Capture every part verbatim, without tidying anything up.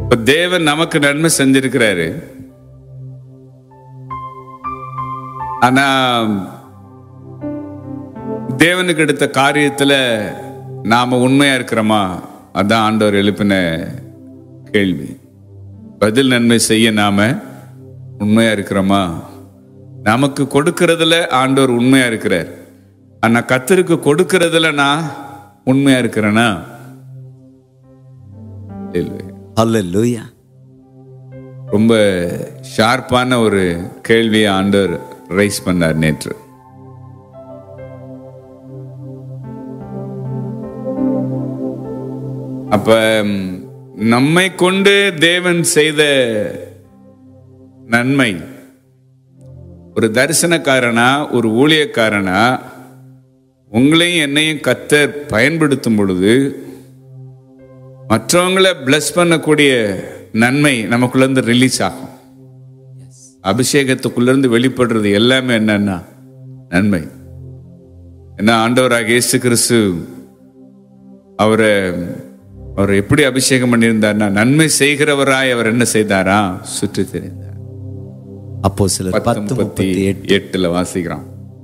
இப்ப தேவன் நமக்கு நன்மை செஞ்சிருக்கிறாரு. ஆனா தேவனுக்கு எடுத்த காரியத்துல நாம உண்மையா இருக்கிறோமா? அதான் ஆண்டவர் எழுப்பின கேள்வி. பதில் நன்மை செய்ய நாம உண்மையா இருக்கிறோமா? நமக்கு கொடுக்கறதுல ஆண்டவர் உண்மையா இருக்கிறார். ஆனா கர்த்தருக்கு கொடுக்கறதுல நான் உண்மையா இருக்கிறேனா? ஹல்லேலூயா. ரொம்ப ஷார்ப்பான ஒரு கேள்வியை ஆண்டவர் ரைஸ் பண்ணார் நேற்று. அப்ப நம்மை கொண்டு தேவன் செய்த நன்மை, ஒரு தரிசனக்காரனா ஒரு ஊழியக்காரனா உங்களையும் என்னையும் கர்த்தர் பயன்படுத்தும் பொழுது மற்றவங்களை பிளஸ் பண்ணக்கூடிய நன்மை நமக்குள்ள இருந்து ரிலீஸ் ஆகும். அபிஷேகத்துக்குள்ள இருந்து வெளிப்படுறது எல்லாமே என்னன்னா நன்மை. ஏன்னா ஆண்டவராக இயேசு கிறிஸ்து அவரை அவர் எப்படி அபிஷேகம் பண்ணியிருந்தார்னா, நன்மை செய்கிறவராய் அவர் என்ன செய்தாரா? சுற்றி தெரிந்தார். அப்போஸ்தலர் பத்து முப்பத்தி எட்டுல வாசிக்கிறோம்.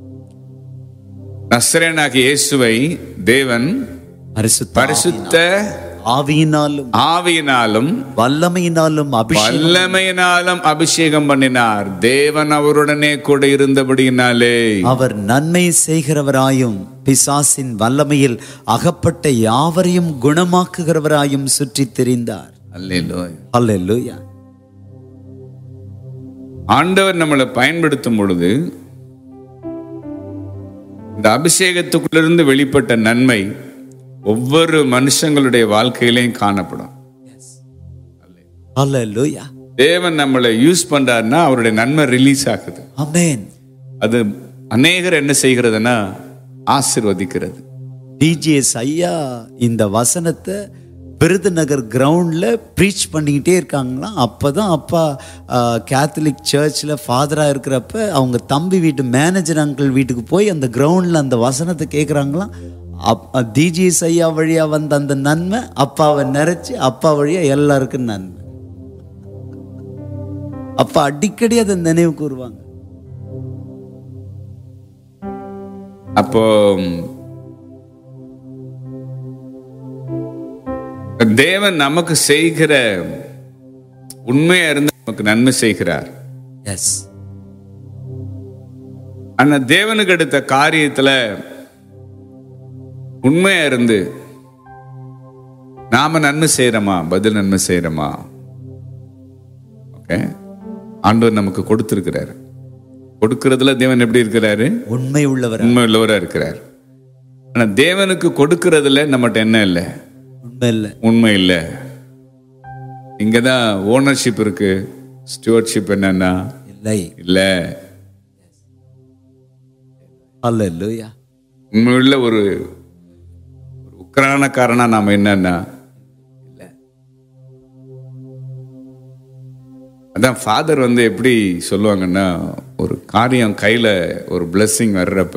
நசரேயனாகிய இயேசுவை தேவன் பரிசுத்த ஆவியினாலும் ஆவியினாலும் வல்லமையினாலும் வல்லமையினாலும் அபிஷேகம் பண்ணினார். தேவன் அவருடனே கூட இருந்தபடியினாலே அவர் நன்மை செய்கிறவராயும் பிசாசின் வல்லமையில் அகப்பட்ட யாவரையும் குணமாக்குகிறவராயும் சுற்றி திரிந்தார். அல்லேலூயா. அல்லேலூயா. ஆண்டவர் நம்மளை பயன்படுத்தும் பொழுது இந்த அபிஷேகத்துக்குள்ளிருந்து வெளிப்பட்ட நன்மை ஒவ்வொரு மனுஷங்களுடைய வாழ்க்கையிலையும் காணப்படும். அல்லேலூயா. தேவன் நம்மளை யூஸ் பண்றாருன்னா அவருடைய நன்மை ரிலீஸ் ஆகுது. ஆமென். அது அநேகர் என்ன செய்கிறதுனா ஆசீர்வதிக்கிறது. டிஜிஎஸ் ஐயா இந்த வசனத்தை விருதுநகர் கிரவுண்ட்ல ப்ரீச் பண்ணிக்கிட்டே இருக்காங்களாம். அப்பதான் அப்பா கேத்தலிக் சர்ச்சில் ஃபாதராக இருக்கிறப்ப அவங்க தம்பி வீட்டு மேனேஜர் அங்கிள் வீட்டுக்கு போய் அந்த கிரவுண்டில் அந்த வசனத்தை கேட்குறாங்களாம். டிஜிஎஸ் ஐயா வழியா வந்த அந்த நன்மை அப்பாவை நிறைச்சி அப்பா வழியா எல்லாருக்கும் நன்மை. அப்பா அடிக்கடி அதை நினைவு கூறுவாங்க. அப்போ தேவன் நமக்கு செய்கிற உண்மையா இருந்து நமக்கு நன்மை செய்கிறார். எஸ். ஆனா தேவனுக்கு எடுத்த காரியத்துல உண்மையா இருந்து நாம நன்மை செய்யறோமா? பதில் நன்மை செய்யறோமா? ஓகே. ஆண்டவர் நமக்கு கொடுத்திருக்கிறார். கொடுக்கிறதுல தேவன் எப்படி இருக்கிறாரு? உண்மை உள்ளவர். உண்மை உள்ளவரா இருக்கிறார். ஆனா தேவனுக்கு கொடுக்கிறதுல நம்மகிட்ட என்ன இல்லை? உண்மை இல்லை. உண்மை இல்லை. இங்கதான் ஓனர்ஷிப் இருக்கு. ஸ்டூவர்ட்ஷிப் என்னன்னா இல்லை. இல்ல. அல்லேலூயா. உண்மையுள்ள ஒரு உக்ரானக்காரனா நாம என்னன்னா இல்ல. அதான் ஃபாதர் வந்து எப்படி சொல்லுவாங்கன்னா, ஒரு காரியம் கையில ஒரு பிளெஸிங் வர்றப்ப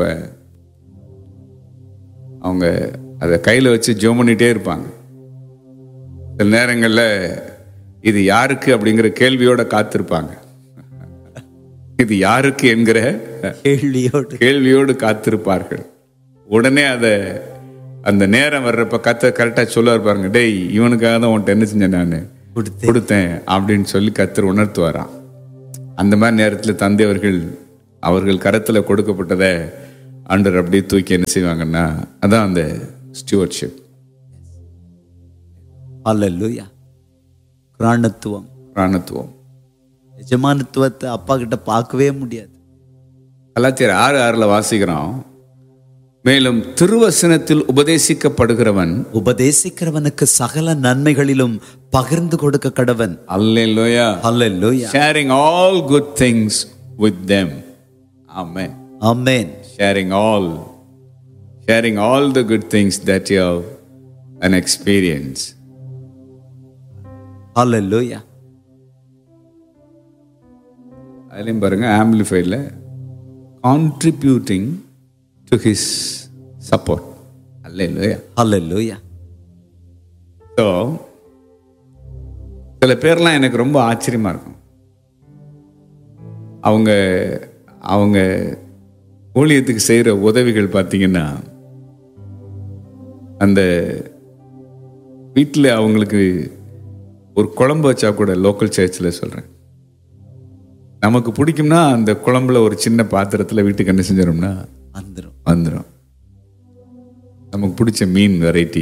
அவங்க அதை கையில வச்சு ஜெபம் பண்ணிட்டே இருப்பாங்க. சில நேரங்கள்ல இது யாருக்கு அப்படிங்கிற கேள்வியோட காத்திருப்பாங்க. இது யாருக்கு என்கிற கேள்வியோடு கேள்வியோடு காத்திருப்பார்கள். உடனே அதை அந்த நேரம் வர்றப்ப கத்த கரெக்டா சொல்லுவார் பாருங்க, டேய் இவனுக்காக தான் உன்ட்ட என்ன செஞ்சேன் நான் கொடுத்தேன் அப்படின்னு சொல்லி கத்தர் உணர்த்துவாராம். அந்த மாதிரி நேரத்தில் தந்தை அவர்கள் அவர்கள் கரத்துல கொடுக்கப்பட்டதை ஆண்டவர் அப்படியே தூக்கி என்ன செய்வாங்கன்னா அதான் அந்த ஸ்டூவர்ட்ஷிப். அல்லேலூயா. பிராணத்துவம். பிராணத்துவம். எஜமானத்துவத்தை அப்பா கிட்ட பார்க்கவே முடியாது. கலாத்தியர் ஆறு ஆறுல வாசிக்கிறோம், மேலும் திருவசனத்தில் உபதேசிக்கப்படுகிறவன் உபதேசிக்கிறவனுக்கு சகல நன்மைகளிலும் பகிர்ந்து கொடுக்க கடவன். அல்லேலூயா. அல்லேலூயா. Sharing all good things with them. Amen. Amen. Sharing all sharing all the good things that you have an experience. Hallelujah. அதுலயும் பாருங்க, ஆம்பிளிஃபைட்ல contributing to his support. Hallelujah. Hallelujah. So சில பேர்லாம் எனக்கு ரொம்ப ஆச்சரியமா இருக்கும். அவங்க அவங்க ஊழியத்துக்கு செய்கிற உதவிகள் பார்த்தீங்கன்னா, அந்த வீட்டில் அவங்களுக்கு ஒரு குழம்பு வச்சா கூட, லோக்கல் சர்ச்சில் சொல்கிறேன், நமக்கு பிடிக்கும்னா அந்த குழம்புல ஒரு சின்ன பாத்திரத்தில் வீட்டுக்கு என்ன செஞ்சிடோம்னா வந்துடும் வந்துடும் நமக்கு பிடிச்ச மீன் வெரைட்டி.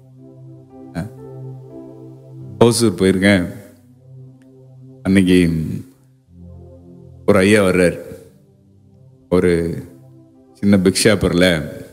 ஹோசூர் போயிருக்கேன். அன்னைக்கு ஒரு ஐயா வர்றார், ஒரு சின்ன பிக் ஷாப்பரில்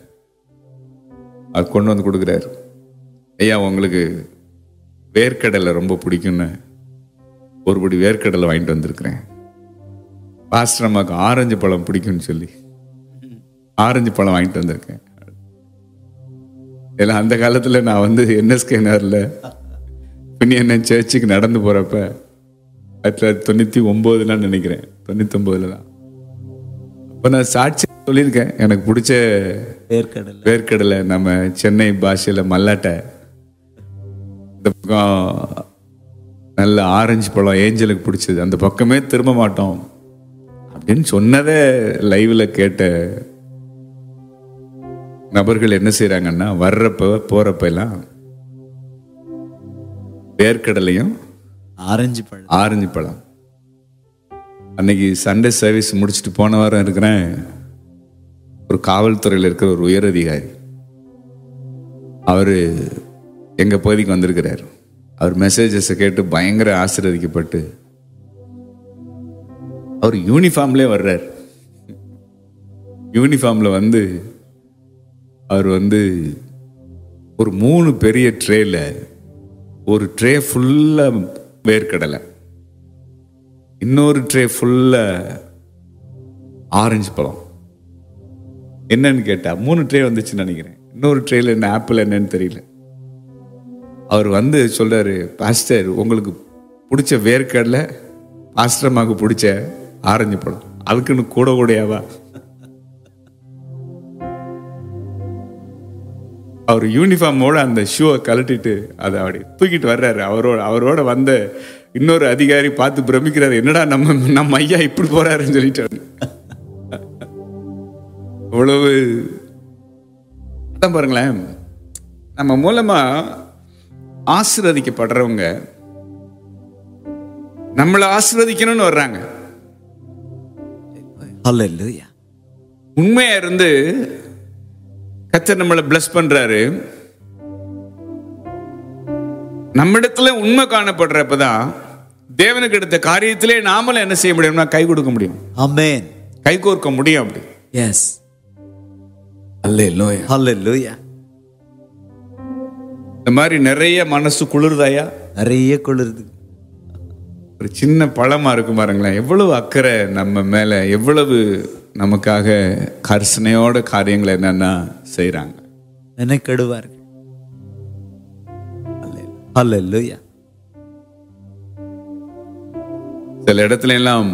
அது கொண்டு வந்து கொடுக்குறாரு. ஐயா, உங்களுக்கு வேர்க்கடலை ரொம்ப பிடிக்கும்னு ஒரு படி வேர்க்கடலை வாங்கிட்டு வந்திருக்கிறேன். பாஸ்டர் அம்மாவுக்கு ஆரஞ்சு பழம் பிடிக்கும்னு சொல்லி ஆரஞ்சு பழம் வாங்கிட்டு வந்திருக்கேன். ஏன்னா அந்த காலத்தில் நான் வந்து என்எஸ்கேனரில் பின்ன சர்ச்சுக்கு நடந்து போகிறப்ப ஆயிரத்தி தொள்ளாயிரத்தி தொண்ணூற்றி ஒம்போதுலாம் நினைக்கிறேன், தொண்ணூற்றி ஒம்போதுல தான். அப்போ நான் சாட்சி சொல்லியிருக்கேன், எனக்கு பிடிச்ச வேர்க்கடலை வேர்க்கடலை நம்ம சென்னை பாஷையில் மல்லாட்டை, இந்த பக்கம் நல்ல ஆரஞ்சு பழம் ஏஞ்சலுக்கு பிடிச்சது, அந்த பக்கமே திரும்ப மாட்டோம் அப்படின்னு சொன்னதை லைவ்ல கேட்ட நபர்கள் என்ன செய்யறாங்கன்னா, வர்றப்ப போறப்ப எல்லாம் வேர்க்கடலையும் ஆரஞ்சு பழம் ஆரஞ்சு பழம். அன்னைக்கு சண்டே சர்வீஸ் முடிச்சுட்டு போன வாரம் இருக்கிறேன், ஒரு காவல்துறையில் இருக்கிற ஒரு உயர் அதிகாரி, அவரு எங்க பகுதிக்கு வந்திருக்கிறார். அவர் மெசேஜஸை கேட்டு பயங்கர ஆசீர்வதிக்கப்பட்டு அவர் யூனிஃபார்ம்லே வர்றார். யூனிஃபார்ம்ல வந்து அவர் வந்து ஒரு மூணு பெரிய ட்ரேல, ஒரு ட்ரே ஃபுல்லா வேர்க்கடலை, இன்னொரு ட்ரே ஃபுல்லா ஆரஞ்சு பழம். என்னன்னு கேட்டா, மூணு ட்ரே வந்துச்சுன்னு நினைக்கிறேன், இன்னொரு ட்ரேல என்ன ஆப்பிள் என்னன்னு தெரியல. அவர் வந்து சொல்றாரு, பாஸ்டர் உங்களுக்கு பிடிச்ச வேர்க்கடலை, பாஸ்டர் அம்மாவுக்கு பிடிச்ச ஆரஞ்சு பழம், அதுக்குன்னு கூட கூடையாவா? அவர் யூனிஃபார்மோட அந்த ஷூவை கழட்டிட்டு அதை அப்படி தூக்கிட்டு வர்றாரு. அவரோட அவரோட வந்த இன்னொரு அதிகாரி பார்த்து பிரமிக்கிறாரு, என்னடா நம்ம நம்ம ஐயா இப்படி போறாருன்னு சொல்லிட்டாரு. அவ்வளவு அதான் பாருங்களேன், நம்ம மூலமா ஆசீர்வதிக்கப்படுறவங்க நம்மளை ஆசீர்வதிக்கணும்னு வர்றாங்க. ஹல்லேலூயா. உண்மையா இருந்து கர்த்தர் நம்மளை பிளஸ் பண்றாரு. நம்மிடத்துல உண்மை காணப்படுறப்பதான் தேவனுக்கு எடுத்த காரியத்திலே நாமளும் என்ன செய்ய முடியும்னா கை கொடுக்க முடியும். ஆமென். கை கோர்க்க முடியும். அப்படி எஸ். அல்லேலூயா. ஹல்லேலூயா. இந்த மாதிரி நிறைய மனசு குளிர்தாயா? நிறைய குளிருது. ஒரு சின்ன பழமா இருக்கு பாருங்களேன், எவ்வளவு அக்கறை நம்ம மேல, எவ்வளவு நமக்காக கர்சனையோட காரியங்களை என்னன்னா செய்யறாங்க. மெனக்கெடுவார்கள். ஹல்லேலூயா. சில இடத்துல எல்லாம்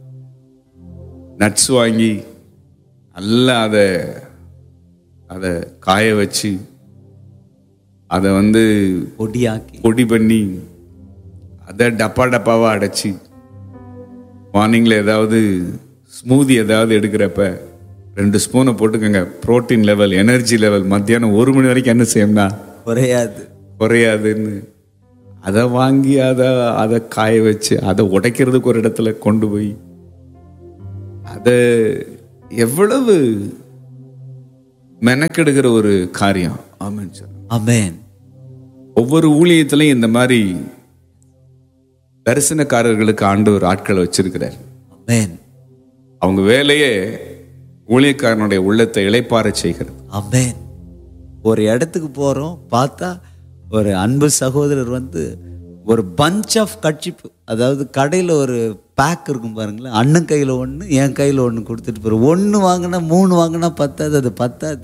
நட்ஸ் வாங்கி நல்லா அதை அதை காய வச்சு அதை வந்து பொடியாக்கி பொடி பண்ணி அதை டப்பா டப்பாவா அடைச்சி மார்னிங்ல ஏதாவது ஸ்மூதி ஏதாவது எடுக்கிறப்ப ரெண்டு ஸ்பூனை போட்டுக்கோங்க, புரோட்டீன் லெவல், எனர்ஜி லெவல் மத்தியானம் ஒரு மணி வரைக்கும் என்ன செய்யும்னா குறையாது குறையாதுன்னு அதை வாங்கி அதை அதை காய வச்சு அதை உடைக்கிறதுக்கு ஒரு இடத்துல கொண்டு போய் அதை எவ்வளவு மெனக்கெடுக்கிற ஒரு காரியம். ஆமென் சார். ஆமென். ஒவ்வொரு ஊழியத்திலையும் இந்த மாதிரி தரிசனக்காரர்களுக்கு ஆண்டவர் ஆட்களை வச்சிருக்கிறார். ஆமென். அவங்க வேலையே ஊழியக்காரனுடைய உள்ளத்தை இளைப்பாற செய்கிறது. ஆமென். ஒரு இடத்துக்கு போறோம், பார்த்தா ஒரு அன்பு சகோதரர் வந்து ஒரு பஞ்ச் ஆஃப் கட்சிப்பு, அதாவது கடையில் ஒரு பேக் இருக்கும் பாருங்களேன், அண்ணன் கையில் ஒன்று என் கையில் ஒன்று கொடுத்துட்டு போகிறோம். ஒன்று வாங்கினா மூணு வாங்கினா பத்தாது, அது பத்தாது.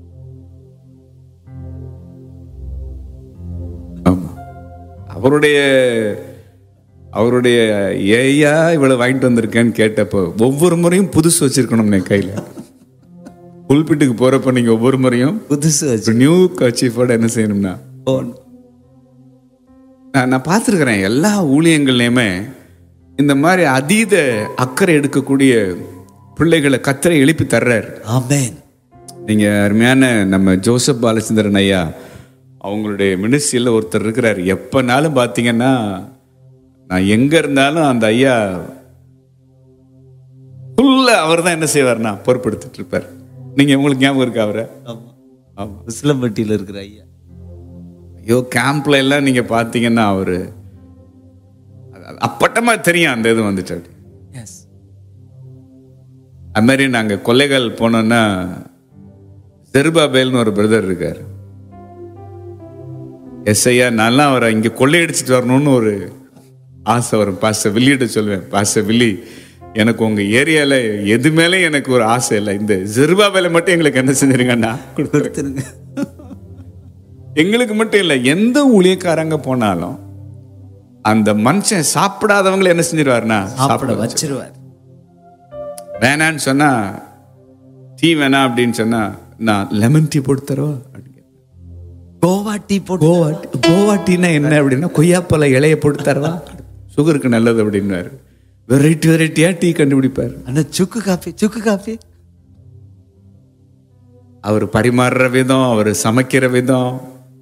ஆமா, அவருடைய அவருடைய ஏயா இவ்வளவு வாங்கிட்டு வந்திருக்கேன்னு கேட்டப்போ ஒவ்வொரு முறையும் புதுசு வச்சிருக்கணும் என் கையில. புல்பிட்டுக்கு போறப்ப நீங்க ஒவ்வொரு முறையும் புதுசு வச்சு நியூ கர்ச்சீஃபோட என்ன செய்யணும்னா நான் நான் பார்த்துருக்கிறேன் எல்லா ஊழியங்கள்லையுமே இந்த மாதிரி அதீத அக்கறை எடுக்கக்கூடிய பிள்ளைகளை கத்தரை எழுப்பி தர்றார். ஆமென். நீங்க அருமையான நம்ம ஜோசப் பாலச்சந்திரன் ஐயா அவங்களுடைய மினிஸ்ட்ரியில் ஒருத்தர் இருக்கிறார். எப்பனாலும் பார்த்தீங்கன்னா நான் எங்க இருந்தாலும் அந்த ஐயா ஃபுல்லா அவர் தான் என்ன செய்வார்னா பொறுப்பெடுத்துட்டு இருப்பார். நீங்க உங்களுக்கு ஞாபகம் இருக்கா அவரை? ஆமா ஆமா, உசிலம்பட்டியில் இருக்கிற ஐயா. ஐயோ, கேம்ப்ல எல்லாம் நீங்க பார்த்தீங்கன்னா அவரு அப்பட்டமா தெரியும் அந்த இது வந்துட்டு. எஸ். அது மாதிரி நாங்க கொல்லைகள் போனோம்னா ஜெருபாபேல்னு ஒரு பிரதர் இருக்காரு. எஸ் ஐயா, நல்லா அவரை இங்க கொள்ளையடிச்சிட்டு வரணும்னு ஒரு ஆசை வரும். பாஸ்டர் வில்லியிட்ட சொல்லுவேன், பாஸ்டர் வில்லி எனக்கு உங்க ஏரியால எது மேலே எனக்கு ஒரு ஆசை இல்லை, இந்த ஜெருபாபேலை மட்டும் எங்களுக்கு என்ன செஞ்சிருங்கன்னா கொடுத்துருங்க. எங்களுக்கு மட்டும் இல்லை, எந்த ஊழியக்காரங்க போனாலும் அந்த மனுஷன் சாப்பிடாதவங்களை என்ன செஞ்சிருவாருன்னா சாப்பிட வச்சிருவார். வேணான்னு சொன்னா டீ வேணா அப்படின்னு சொன்னா நான் லெமன் டீ போட்டு தருவா. கோவா டீ போட்டு கோவா கோவா டீனா என்ன அப்படின்னா கொய்யாப்பழ இலைய போட்டு தருவா, சுகருக்கு நல்லது அப்படின்னாரு. வெரைட்டி வெரைட்டியா டீ கண்டுபிடிப்பார். ஆனா சுக்கு காஃபி சுக்கு காஃபி அவர் பரிமாறுற விதம், அவர் சமைக்கிற விதம்,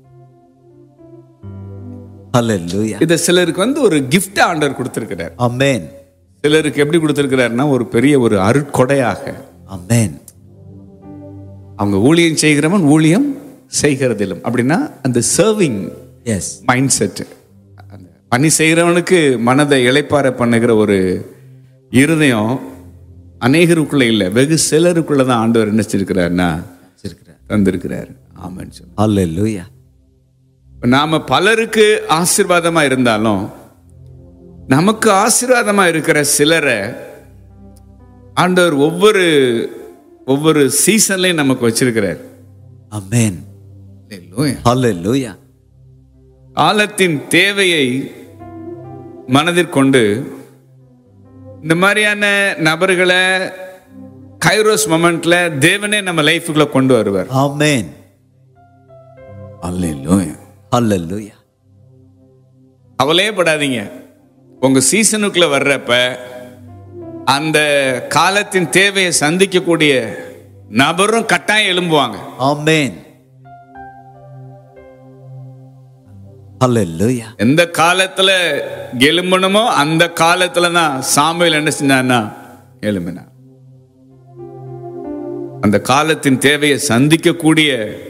ஹல்லேலூயா. இத சிலருக்கு வந்து ஒரு கிஃப்ட் ஆண்டவர் கொடுத்திருக்கிறார். ஆமென். சிலருக்கு எப்படி கொடுத்திருக்கிறாருன்னா ஒரு பெரிய ஒரு அருட்கொடையாக. ஆமென். அவங்க ஊழியம் செய்கிறவன் ஊழியம் செய்கிறதிலும் அப்படின்னா அந்த சர்விங் எஸ் மைண்ட் செட், அந்த பணி செய்கிறவனுக்கு மனதை இளைப்பாற பண்ணுகிற ஒரு இருதயம் அநேகருக்குள்ள இல்லை, வெகு சிலருக்குள்ள தான் ஆண்டவர் என்ன செஞ்சிருக்கிறார்னா தந்திருக்கிறார். ஆமென். ஹல்லேலூயா. நாம பலருக்கு ஆசீர்வாதமா இருந்தாலும் நமக்கு ஆசீர்வாதமா இருக்கிற சிலரை ஆண்டவர் ஒவ்வொரு ஒவ்வொரு சீசன்லயும் நமக்கு வச்சிருக்கிறார். ஆமென். ஹல்லேலூயா. காலத்தின் தேவையை மனதில் கொண்டு இந்த மாதிரியான நபர்களை கைரோஸ் மொமெண்ட்ல தேவனே நம்ம லைஃபுக்குள்ள கொண்டு வருவார். ஆமென். அல்லேலூயா. ஹல்லேலூயா. கவலையே படாதீங்க, உங்க சீசனுக்குள்ள வர்றப்ப அந்த காலத்தின் தேவையை சந்திக்கக்கூடிய நபரும் கட்டாயம் எழும்புவாங்க. ஆமென். ஹல்லேலூயா. எந்த காலத்துல எழும்பணுமோ அந்த காலத்துல தான் சாமுவேல் என்ன செஞ்சான்னா எழும்பினார். அந்த காலத்தின் தேவையை சந்திக்கக்கூடிய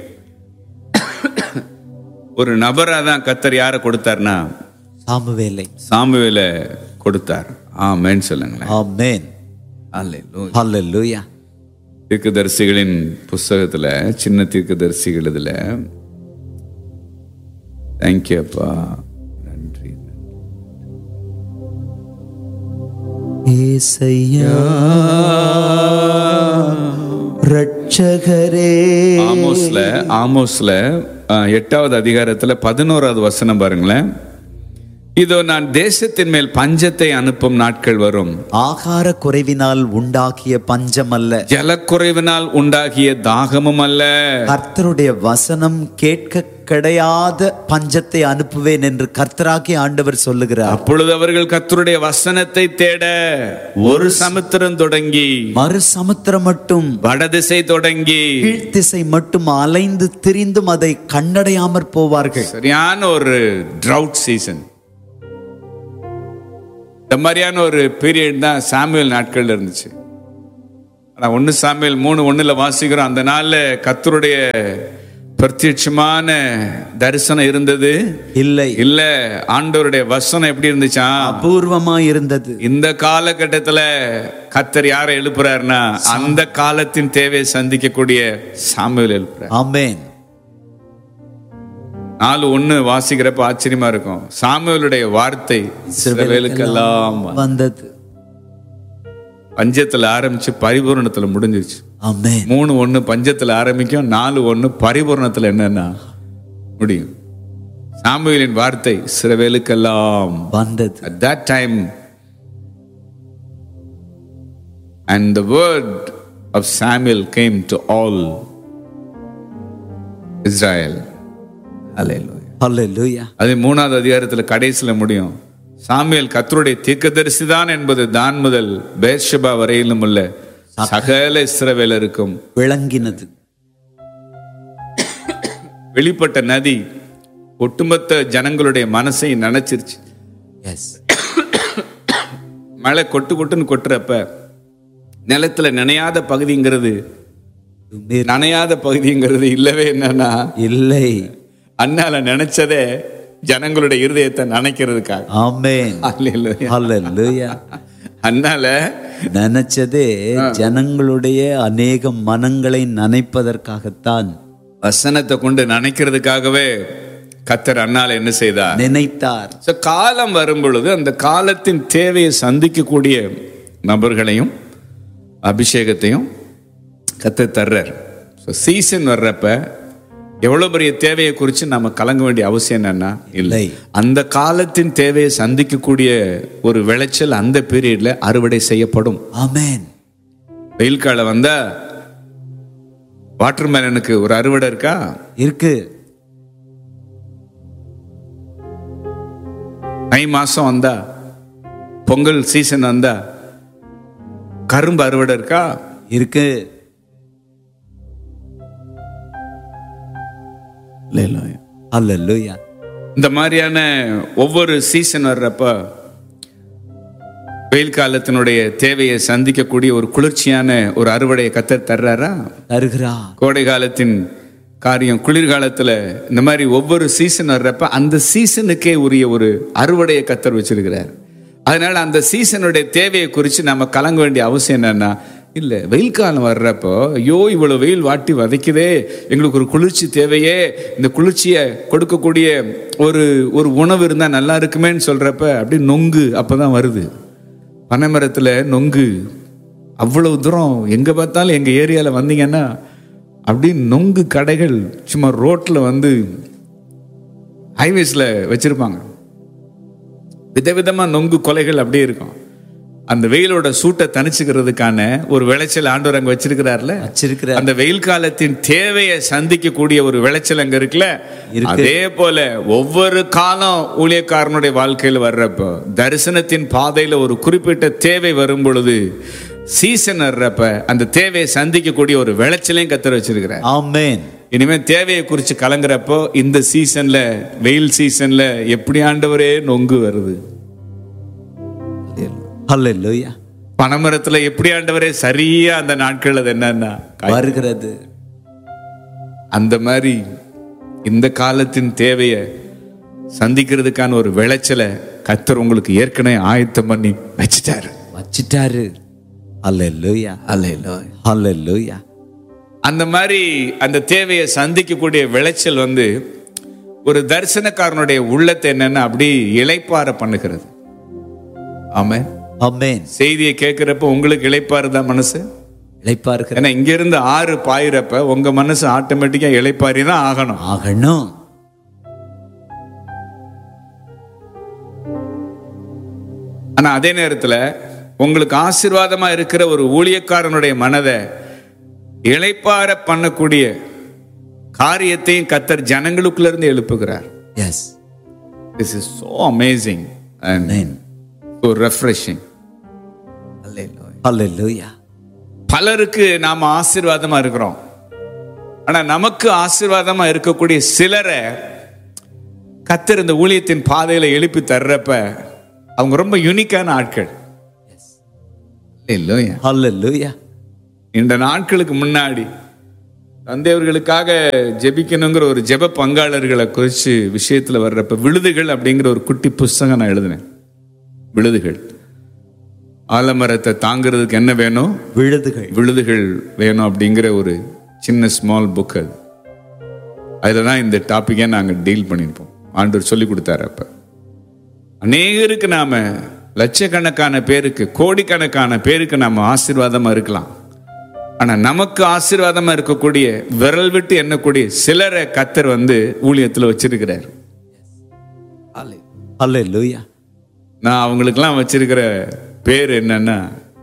ஒரு நபரா தான் கர்த்தர் யாரை கொடுத்தார்னா சாமுவேலை சாமுவேலை கொடுத்தார். ஆமென் சொல்லுங்களேன். ஆமென். அல்லேலூயா. ஹல்லேலூயா. தீர்க்கதரிசிகளின் புஸ்தகத்துல சின்ன தீர்க்கதரிசிகள் இதுல தேங்க்யூ அப்பா, நன்றி. ஏசையா ரட்சகரே. ஆமோஸ்ல ஆமோஸ்ல அஹ், எட்டாவது அதிகாரத்துல பதினோராவது வசனம் பாருங்களேன். இதோ நான் தேசத்தின் மேல் பஞ்சத்தை அனுப்பும் நாட்கள் வரும். ஆகார குறைவினால் உண்டாகிய பஞ்சம் அல்ல, ஜலக்குறைவினால் உண்டாகிய தாகமும் அல்ல, கர்த்தருடைய வசனம் கேட்க கிடையாத பஞ்சத்தை அனுப்புவேன் என்று கர்த்தராகிய ஆண்டவர் சொல்லுகிறார். அப்பொழுது அவர்கள் கர்த்தருடைய வசனத்தை தேட ஒரு சமுத்திரம் தொடங்கி மறு சமுத்திரம் மட்டும் வடதிசை தொடங்கி கீழ்த்திசை மட்டும் அலைந்து திரிந்தும் அதை கண்டடையாமற் போவார்கள். சரியான ஒரு ட்ரவுட் சீசன். இந்த மாதிரியான ஒரு பீரியட் தான் சாமுவேல் நாட்கள் இருந்துச்சு. ஆனா ஒன்னு சாமுவேல் மூணு ஒண்ணுல வாசிக்கிறோம், அந்த நாள்ல கர்த்தருடைய பிரத்யட்சமான தரிசனம் இருந்தது இல்லை இல்ல. ஆண்டவருடைய வசனம் எப்படி இருந்துச்சா? அபூர்வமா இருந்தது. இந்த காலகட்டத்துல கர்த்தர் யாரை எழுப்புறாருன்னா அந்த காலத்தின் தேவையை சந்திக்கக்கூடிய சாமுவேல் எழுப்புறார். ஆமென். நாலு ஒண்ணு வாசிக்கிறப்ப ஆச்சரியமா இருக்கும். சாமுவேலுடைய வார்த்தை இஸ்ரவேலுக்கெல்லாம் வந்தது. பஞ்சத்துல ஆரம்பிச்சு பரிபூரணத்துல முடிஞ்சிருச்சு. ஆமென். மூணு ஒண்ணு பஞ்சத்துல ஆரம்பிக்கும், நாலு ஒண்ணு பரிபூரணத்துல என்னன்னா முடியும். சாமுவேலின் வார்த்தை இஸ்ரவேலுக்கெல்லாம் வந்தது. at that time and the word of Samuel came to all Israel. Hallelujah. ஹல்லேலூயா. அது மூணாவது அதிகாரத்துல கடைசியில முடியும். சாமுவேல் கர்த்தருடைய தீர்க்கதரிசி தான் என்பது தான் முதல் பேர்ஷெபா வரையிலும் உள்ள சகல இஸ்ரவேலருக்கும் விளங்கினது. வெளிப்பட்ட நதி ஒட்டுமொத்த ஜனங்களுடைய மனசை நனைச்சிருச்சு. எஸ். மழை கொட்டு கொட்டுன்னு கொட்டுறப்ப நிலத்துல நனையாத பகுதிங்கிறது நனையாத பகுதிங்கிறது இல்லவே என்னன்னா இல்லை. அண்ணால நினைச்சதே ஜனங்களுடைய இருதயத்தை நனைக்கிறதுக்காக. ஆமென். ஹல்லேலூயா. அண்ணால நினைச்சதே ஜனங்களுடைய அநேக மனங்களை நனைப்பதற்காகத்தான், வசனத்தை கொண்டு நனைக்கிறதுக்காகவே கர்த்தர் அண்ணால என்ன செய்தார்? நினைத்தார். காலம் வரும் பொழுது அந்த காலத்தின் தேவையை சந்திக்கக்கூடிய நபர்களையும் அபிஷேகத்தையும் கர்த்தர் தர்றார். சீசன் வர்றப்ப எவ்வளவு பெரிய தேவையை குறித்து நம்ம கலங்க வேண்டிய அவசியம் என்னன்னா இல்லை. அந்த காலத்தின் தேவையை சந்திக்கக்கூடிய ஒரு விளைச்சல் அந்த பீரியட்ல அறுவடை செய்யப்படும். ஆமென். வெயில் காலம் வந்தா வாட்டர் மேலனுக்கு ஒரு அறுவடை இருக்கா? இருக்கு. மை மாசம் வந்தா, பொங்கல் சீசன் வந்தா கரும்பு அறுவடை இருக்கா? இருக்கு. ஹல்லேலூயா. இந்த மாதிரியான ஒவ்வொரு சீசன் வர்றப்ப வெயில் காலத்தினுடைய தேவையை சந்திக்கக்கூடிய ஒரு குளிர்ச்சியான ஒரு அறுவடையை கர்த்தர் தர்றாரா? தருகிறா. கோடை காலத்தின் காரியம் குளிர்காலத்துல இந்த மாதிரி ஒவ்வொரு சீசன் வர்றப்ப அந்த சீசனுக்கே உரிய ஒரு அறுவடையை கர்த்தர் வச்சிருக்கிறார். அதனால அந்த சீசனுடைய தேவையை குறித்து நம்ம கலங்க வேண்டிய அவசியம் என்னன்னா இல்லை. வெயில் காலம் வர்றப்போ ஐயோ இவ்வளோ வெயில் வாட்டி வதைக்குதே, எங்களுக்கு ஒரு குளிர்ச்சி தேவையே, இந்த குளிர்ச்சியை கொடுக்கக்கூடிய ஒரு ஒரு உணவு இருந்தால் நல்லா இருக்குமேன்னு சொல்கிறப்ப அப்படி நொங்கு அப்போ தான் வருது. பனைமரத்தில் நொங்கு அவ்வளவு தூரம் எங்கே பார்த்தாலும் எங்கள் ஏரியாவில் வந்தீங்கன்னா அப்படி நொங்கு கடைகள் சும்மா ரோட்டில் வந்து ஹைவேஸில் வச்சுருப்பாங்க. விதவிதமாக நொங்கு கொலைகள் அப்படியே இருக்கும். அந்த வெயிலோட சூட்டை தணிச்சுக்கிறதுக்கான ஒரு விளைச்சல் ஆண்டவர் அங்க வச்சிருக்கிறார்ல, வச்சிருக்கிறார். அந்த வெயில் காலத்தின் தேவையை சந்திக்கக்கூடிய ஒரு விளைச்சல் அங்க இருக்குல்ல. அதே போல ஒவ்வொரு காலம் ஊழியக்காரனுடைய வாழ்க்கையில் வர்றப்போ தரிசனத்தின் பாதையில ஒரு குறிப்பிட்ட தேவை வரும் பொழுது சீசன் வர்றப்ப அந்த தேவையை சந்திக்கக்கூடிய ஒரு விளைச்சலையும் கர்த்தர் வச்சிருக்கிறார். ஆமென். இனிமே தேவையை குறித்து கலங்குறப்போ இந்த சீசன்ல வெயில் சீசன்ல எப்படி ஆண்டவரே நொங்கு வருது, ஹல்லேலூயா. பனைமரத்துல எப்படி ஆண்டவரே சரியா அந்த நாட்கள் அது என்னன்னா வருகிறது. அந்த மாதிரி இந்த காலத்தின் தேவையை சந்திக்கிறதுக்கான ஒரு விளைச்சலை கர்த்தர் உங்களுக்கு ஏற்கனவே ஆயத்தம் பண்ணி வச்சிட்டாரு வச்சிட்டாரு ஹல்லேலூயா. அல்லேலூயா. ஹல்லேலூயா. அந்த மாதிரி அந்த தேவையை சந்திக்கக்கூடிய விளைச்சல் வந்து ஒரு தரிசனக்காரனுடைய உள்ளத்தை என்னன்னா அப்படி இளைப்பாற பண்ணுகிறது. ஆமென். ஆமென். செய்தியை கேட்கிறப்ப உங்களுக்கு இளைப்பாறுதா மனசு? இளைப்பாறுகிறது. ஏன்னா இங்க இருந்து ஆறு பாயிரப்ப உங்க மனசு ஆட்டோமேட்டிக்கா இளைப்பாரி தான் ஆகணும். ஆகணும். ஆனா அதே நேரத்துல உங்களுக்கு ஆசீர்வாதமா இருக்கிற ஒரு ஊழியக்காரனுடைய மனதை இளைப்பாற பண்ணக்கூடிய காரியத்தையும் கர்த்தர் ஜனங்களுக்குள்ள இருந்து எழுப்புகிறார். S. This is so amazing and so refreshing. ஹல்லேலூயா. பலருக்கு நாம ஆசீர்வாதமா இருக்கிறோம். ஆனா நமக்கு ஆசீர்வாதமா இருக்கக்கூடிய சிலரை கர்த்தர் இந்த ஊழியத்தின் பாதையில எழுப்பி தர்றப்ப அவங்க ரொம்ப யூனிக்கான ஆட்கள். ஹல்லேலூயா. இந்த நாட்களுக்கு முன்னாடி தந்தையவர்களுக்காக ஜெபிக்கணுங்கிற ஒரு ஜெப பங்காளர்களை குறித்து விஷயத்துல வர்றப்ப விழுதுகள் அப்படிங்கிற ஒரு குட்டி புஸ்தகம் நான் எழுதினேன். விழுதுகள், ஆலமரத்தை தாங்கிறதுக்கு என்ன வேணும்? விழுதுகள். விழுதுகள் வேணும் அப்படிங்கிற ஒரு சின்ன ஸ்மால் புக். அது அதில் தான் இந்த டாப்பிக்கை நாங்கள் டீல் பண்ணியிருப்போம். ஆண்டவர் சொல்லி கொடுத்தாரு. அப்போ அநேகருக்கு நாம லட்சக்கணக்கான பேருக்கு, கோடிக்கணக்கான பேருக்கு நாம ஆசீர்வாதமா இருக்கலாம். ஆனா நமக்கு ஆசீர்வாதமா இருக்கக்கூடிய விரல் விட்டு எண்ணக்கூடிய சிலரை கர்த்தர் வந்து ஊழியத்துல வச்சிருக்கிறார். ஹல்லேலூயா. நான் அவங்களுக்கெல்லாம் வச்சிருக்கிற பேர் என்னன்னா,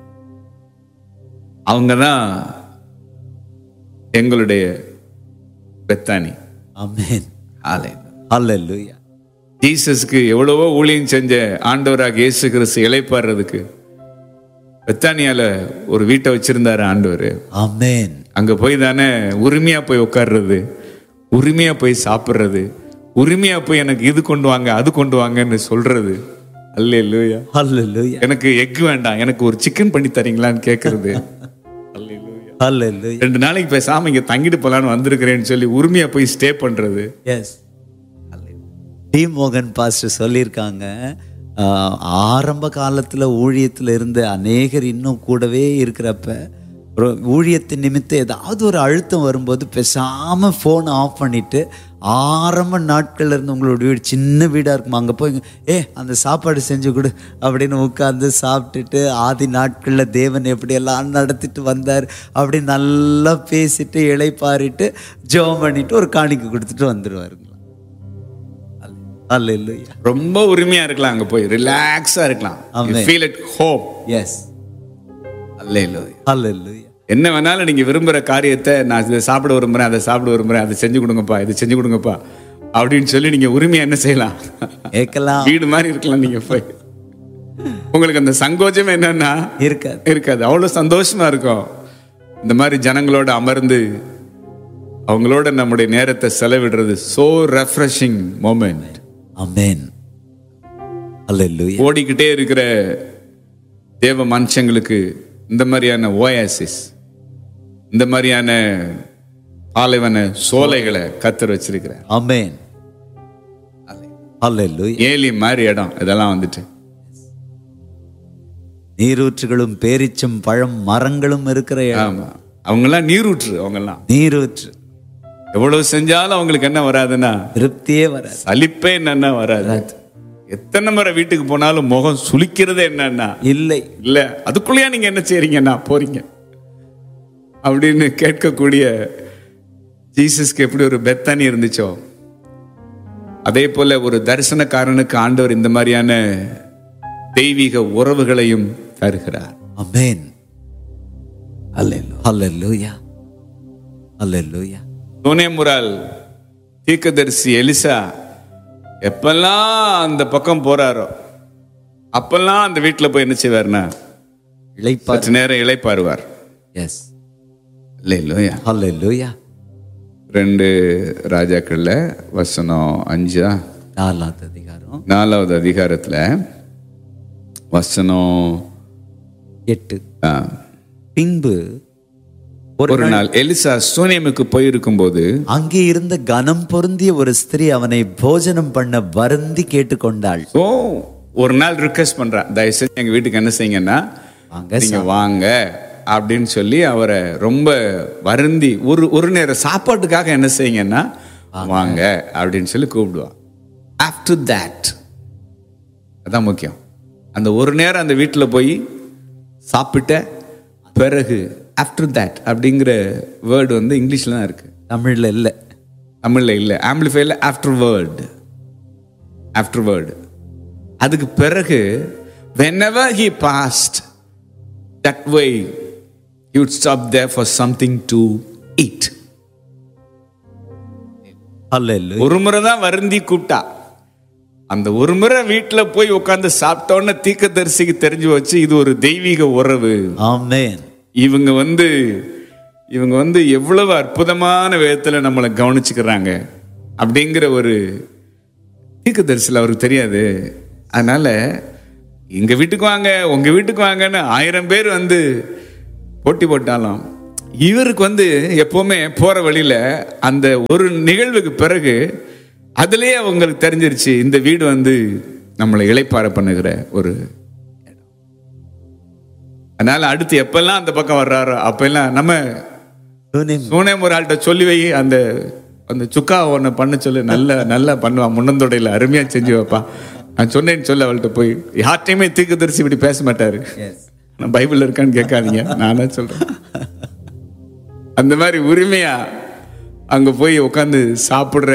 அவங்க தான் எங்களுடைய பெத்தானி. ஆமென். ஹல்லேலூயா. ஜீசஸ்க்கு எவ்வளவோ ஊழியம் செஞ்ச ஆண்டவராக இயேசு கிறிஸ்து இளைப்பாறுறதுக்கு பெத்தானியால ஒரு வீட்டை வச்சிருந்தாரு ஆண்டவர். ஆமென். அங்க போய் தானே உரிமையா போய் உட்கார்றது, உரிமையா போய் சாப்பிடுறது, உரிமையா போய் எனக்கு இது கொண்டு வாங்க அது கொண்டு வாங்கன்னு சொல்றது. அல்லேலூயா. ஹல்லேலூயா. எனக்கு எக் வேண்டாம், எனக்கு ஒரு சிக்கன் பண்ணி தரீங்களான்னு கேட்கறது. அல்லேலூயா. ஹல்லேலூயா. ரெண்டு நாளைக்கு பேசாம இங்க தங்கிட்டு போலான்னு வந்திருக்கிறேன்னு சொல்லி உரிமையா போய் ஸ்டே பண்றது. எஸ். டி மோகன் பாஸ்டர் சொல்லியிருக்காங்க, ஆஹ், ஆரம்ப காலத்துல ஊழியத்துல இருந்த அநேகர் இன்னும் கூடவே இருக்கிறப்ப ஒரு ஊழியத்தின் நிமித்தம் ஏதாவது ஒரு அழுத்தம் வரும்போது பேசாம போனை ஆஃப் பண்ணிட்டு ஆரம்ப நாட்கள்ல இருந்து உங்களோட வீடு சின்ன வீடா இருக்குமா, அங்க போய் ஏ அந்த சாப்பாடு செஞ்சு கொடு அப்படின்னு உட்கார்ந்து சாப்பிட்டுட்டு ஆதி நாட்கள்ல தேவன் எப்படியெல்லாம் நடத்திட்டு வந்தார் அப்படி நல்லா பேசிட்டு இளைப்பாரிட்டு ஜெபம் பண்ணிட்டு ஒரு காணிக்கை கொடுத்துட்டு வந்துடுவாருங்களா. அல்லேலூயா. ரொம்ப உரிமையா இருக்கலாம், அங்க போய் ரிலாக்ஸா இருக்கலாம். Amen. Feel at home. S. அல்லேலூயா. அல்லேலூயா. என்ன வேணாலும் நீங்க விரும்புற காரியத்தை, நான் இதை சாப்பிட விரும்புறேன், அதை சாப்பிட விரும்புறேன், அதை செஞ்சு கொடுங்கப்பா, இதை செஞ்சு கொடுங்கப்பா அப்படின்னு சொல்லி நீங்க உரிமையா என்ன செய்யலாம்? கேட்கலாம். வீடு மாதிரி இருக்கலாம். நீங்க போய் உங்களுக்கு அந்த சங்கோஜம் என்னன்னா இருக்காது இருக்காது அவ்வளவு சந்தோஷமா இருக்கும். இந்த மாதிரி ஜனங்களோட அமர்ந்து அவங்களோட நம்முடைய நேரத்தை செலவிடுறது சோ ரெஃப்ரெஷிங் மொமெண்ட். ஆமென். அல்லேலூயா. ஓடிக்கிட்டே இருக்கிற தேவ மனுஷங்களுக்கு இந்த மாதிரியான ஓயாசிஸ், இந்த மாதிரியான பாலைவன சோலைகளை கத்தர் வச்சிருக்கிறார். ஆமென். அல்லேலூயா. ஏலி மாதிரி இடம் இதெல்லாம் வந்துட்டு நீரூற்றுகளும் பேரிச்சம் பழம் மரங்களும் இருக்கிற இடம். ஆமா, அவங்கெல்லாம் நீரூற்று. அவங்கெல்லாம் நீரூற்று. எவ்வளவு செஞ்சாலும் அவங்களுக்கு என்ன வராதுன்னா திருப்தியே வராது, சலிப்பே என்னன்னா வராது. எத்தனை முறை வீட்டுக்கு போனாலும் முகம் சுளிக்கிறதே என்னன்னா இல்லை இல்ல, அதுக்குள்ளேயா நீங்க என்ன செய்றீங்கன்னா போறீங்க அப்படின்னு கேட்கக்கூடிய ஜீசஸ்க்கு எப்படி ஒரு பெத்தானி இருந்துச்சோ, அதே போல ஒரு தரிசனக்காரனுக்கு ஆண்டவர் இந்த மாதிரியான தெய்வீக உறவுகளையும் தருகிறார். ஆமென். அல்லேலூயா. அல்லேலூயா. சோனேமுரால் தீர்க்கதரிசி எலிசா எப்பெல்லாம் அந்த பக்கம் போறாரோ அப்பெல்லாம் அந்த வீட்டில் போய் என்ன செய்வார்னா இளைப்பாறு. சற்று நேரம் இளைப்பாருவார். எஸ். அல்லேலூயா. அல்லேலூயா. ரெண்டு ராஜாக்கள்ல வசனம் அஞ்சா நாலாவது அதிகாரம் நாலாவது அதிகாரத்துல வசனம் எட்டு. ஆ, பின்பு ஒரு நாள் எலிசா சூனேமுக்கு போயிருக்கும் போது அங்கே இருந்த கனம் பொருந்திய ஒரு ஸ்திரீ அவனை போஜனம் பண்ண வருந்தி கேட்டுக்கொண்டாள். ஓ, ஒரு நாள் ரிக்வெஸ்ட் பண்றா, தயவு செஞ்சு எங்க வீட்டுக்கு என்ன செய்யுங்கன்னா வாங்க, நீங்க வாங்க அப்படின்னு சொல்லி அவரை ரொம்ப வருந்தி ஒரு ஒரு நேரம் சாப்பாட்டுக்காக என்ன செய்யுங்கன்னா வாங்க அப்படின்னு சொல்லி கூப்பிடுவா. ஆஃப்டர் தட், அதான் முக்கியம். அந்த ஒரு நேரம் அந்த வீட்டில் போய் சாப்பிட்ட பிறகு ஆஃப்டர் தட் அப்படிங்கிற வேர்டு வந்து இங்கிலீஷ்ல தான் இருக்கு, தமிழ்ல இல்லை. தமிழ்ல இல்லை. ஆம்பிளிஃபைல ஆஃப்டர் வேர்டு, ஆஃப்டர் வேர்டு. அதுக்கு பிறகு whenever he passed that way he would stop there for something to eat. அல்லேலூயா. ஒரு முறை தான் வருந்தி கூப்பிட்டா. அந்த ஒரு முறை வீட்டில் போய் உட்கார்ந்து சாப்பிட்டோன்னு தீர்க்கதரிசிக்கு தெரிஞ்சு வச்சு இது ஒரு தெய்வீக உறவு. ஆமென். இவங்க வந்து இவங்க வந்து எவ்வளவு அற்புதமான விதத்துல நம்மளை கவனிச்சுக்கிறாங்க அப்படிங்கிற ஒரு தீர்க்கதரிசியில் அவருக்கு தெரியாது. அதனால எங்க வீட்டுக்கு வாங்க உங்க வீட்டுக்கு வாங்கன்னு ஆயிரம் பேர் வந்து போட்டி போட்டாலும் இவருக்கு வந்து எப்பவுமே போற வழியில அந்த ஒரு நிகழ்வுக்கு பிறகு அதுலயே அவங்களுக்கு தெரிஞ்சிருச்சு இந்த வீடு வந்து நம்மளை இளைப்பாற பண்ணுகிற ஒரு. அதனால அடுத்து எப்பெல்லாம் அந்த பக்கம் வர்றாரோ அப்பெல்லாம் நம்ம சூனேம் ஒரு ஆள்கிட்ட சொல்லி வை, அந்த அந்த சுக்கா ஒன்று பண்ண சொல்லு, நல்ல நல்லா பண்ணுவான், முன்னந்தொடையில் அருமையா செஞ்சு வைப்பான். நான் சொன்னேன்னு சொல்ல அவள்கிட்ட போய். யார்ட்டையுமே தீர்க்கதரிசி இப்படி பேச மாட்டாரு. நான் பைபிள் இருக்கான்னு கேட்காதீங்க, நானே சொல்றேன். அந்த மாதிரி உரிமையா அங்க போய் உட்காந்து சாப்பிடுற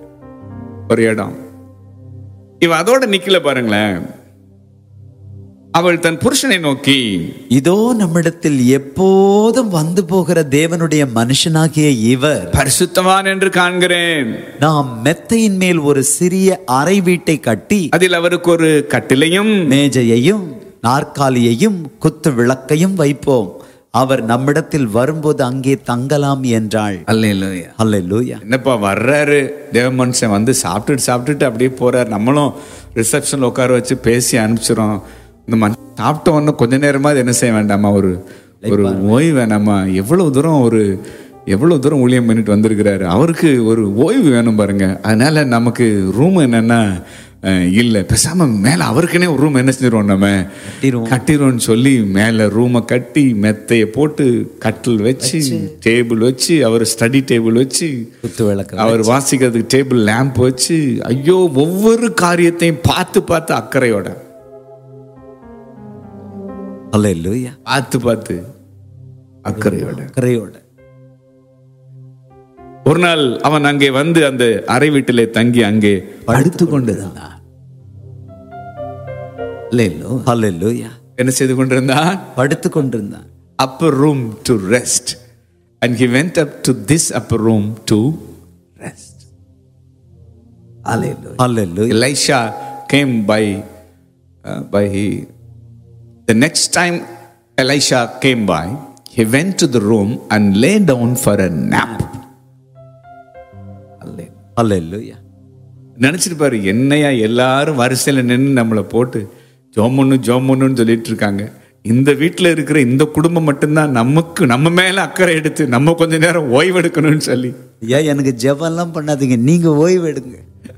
ஒரு இடம். இவ அதோட நிக்கல பாருங்களேன். அவள் தன் புருஷனை நோக்கி, இதோ நம்மிடத்தில் எப்போதும் வந்து போகிற தேவனுடைய மனுஷனாகிய இவர் பரிசுத்தவான் என்று காண்கிறேன். நாம் மெத்தையின் மேல் ஒரு சிறிய அறை வீட்டை கட்டி அதில் அவருக்கு ஒரு கட்டிலையும் மேஜையையும் நாற்காலியையும் குத்து விளக்கையும் வைப்போம். அவர் நம்மிடத்தில் வரும்போது அங்கே தங்கலாம் என்றாள். அல்லேலூயா. அல்லேலூயா. என்னப்பா வர்றாரு தேவ மனுஷன், வந்து சாப்பிட்டுட்டு சாப்பிட்டுட்டு அப்படியே போறாரு. நம்மளும் ரிசப்ஷன்ல உட்கார வச்சு பேசி அனுப்பிச்சிடும். இந்த மனுஷன் சாப்பிட்ட உடனே கொஞ்ச நேரமாவது என்ன செய்ய வேண்டாமா, ஒரு ஒரு ஓய்வு வேணாமா? எவ்வளவு தூரம் ஒரு எவ்வளவு தூரம் ஊழியம் பண்ணிட்டு வந்திருக்கிறாரு, அவருக்கு ஒரு ஓய்வு வேணும் பாருங்க. அதனால நமக்கு ரூம் என்னன்னா இல்லை, பேசாம மேல அவருக்குன்னே ஒரு ரூம் என்ன செஞ்சிருவோம், நம்ம கட்டிடுவோம்னு சொல்லி மேல ரூமை கட்டி மெத்தையை போட்டு கட்டில் வச்சு டேபிள் வச்சு அவர் ஸ்டடி டேபிள் வச்சு குத்து விளக்கு அவர் வாசிக்கிறதுக்கு டேபிள் லேம்ப் வச்சு, ஐயோ ஒவ்வொரு காரியத்தையும் பார்த்து பார்த்து அக்கறையோட அல்லேலூயா பார்த்து பார்த்து அக்கறையோட அக்கறையோட ஒரு நாள் அவன் அங்கே வந்து அந்த அறை வீட்டிலே தங்கி அங்கே படுத்து கொண்டிருந்தான். அல்லேலூயா. என்ன செய்து கொண்டிருந்தான்? படுத்து கொண்டிருந்தான். upper room to rest, and he went up to this upper room to rest. Hallelujah. Hallelujah. Elisha came by uh, by he the next time Elisha came by, he went to the room and lay down for a nap. Hallelujah. நினைச்சிட்டு பாரு, என்னையா எல்லாரும் வரிசையில் நின்று நம்மளை போட்டு ஜோமுன்னு ஜோமுன்னு சொல்லிட்டு இருக்காங்க. இந்த வீட்டில் இருக்கிற இந்த குடும்பம் மட்டும்தான் நமக்கு நம்ம மேல அக்கறை எடுத்து நம்ம கொஞ்ச நேரம் ஓய்வு எடுக்கணும்னு சொல்லி, ஏன் எனக்கு ஜெபம்லாம் பண்ணாதீங்க, நீங்க ஓய்வு எடுங்க.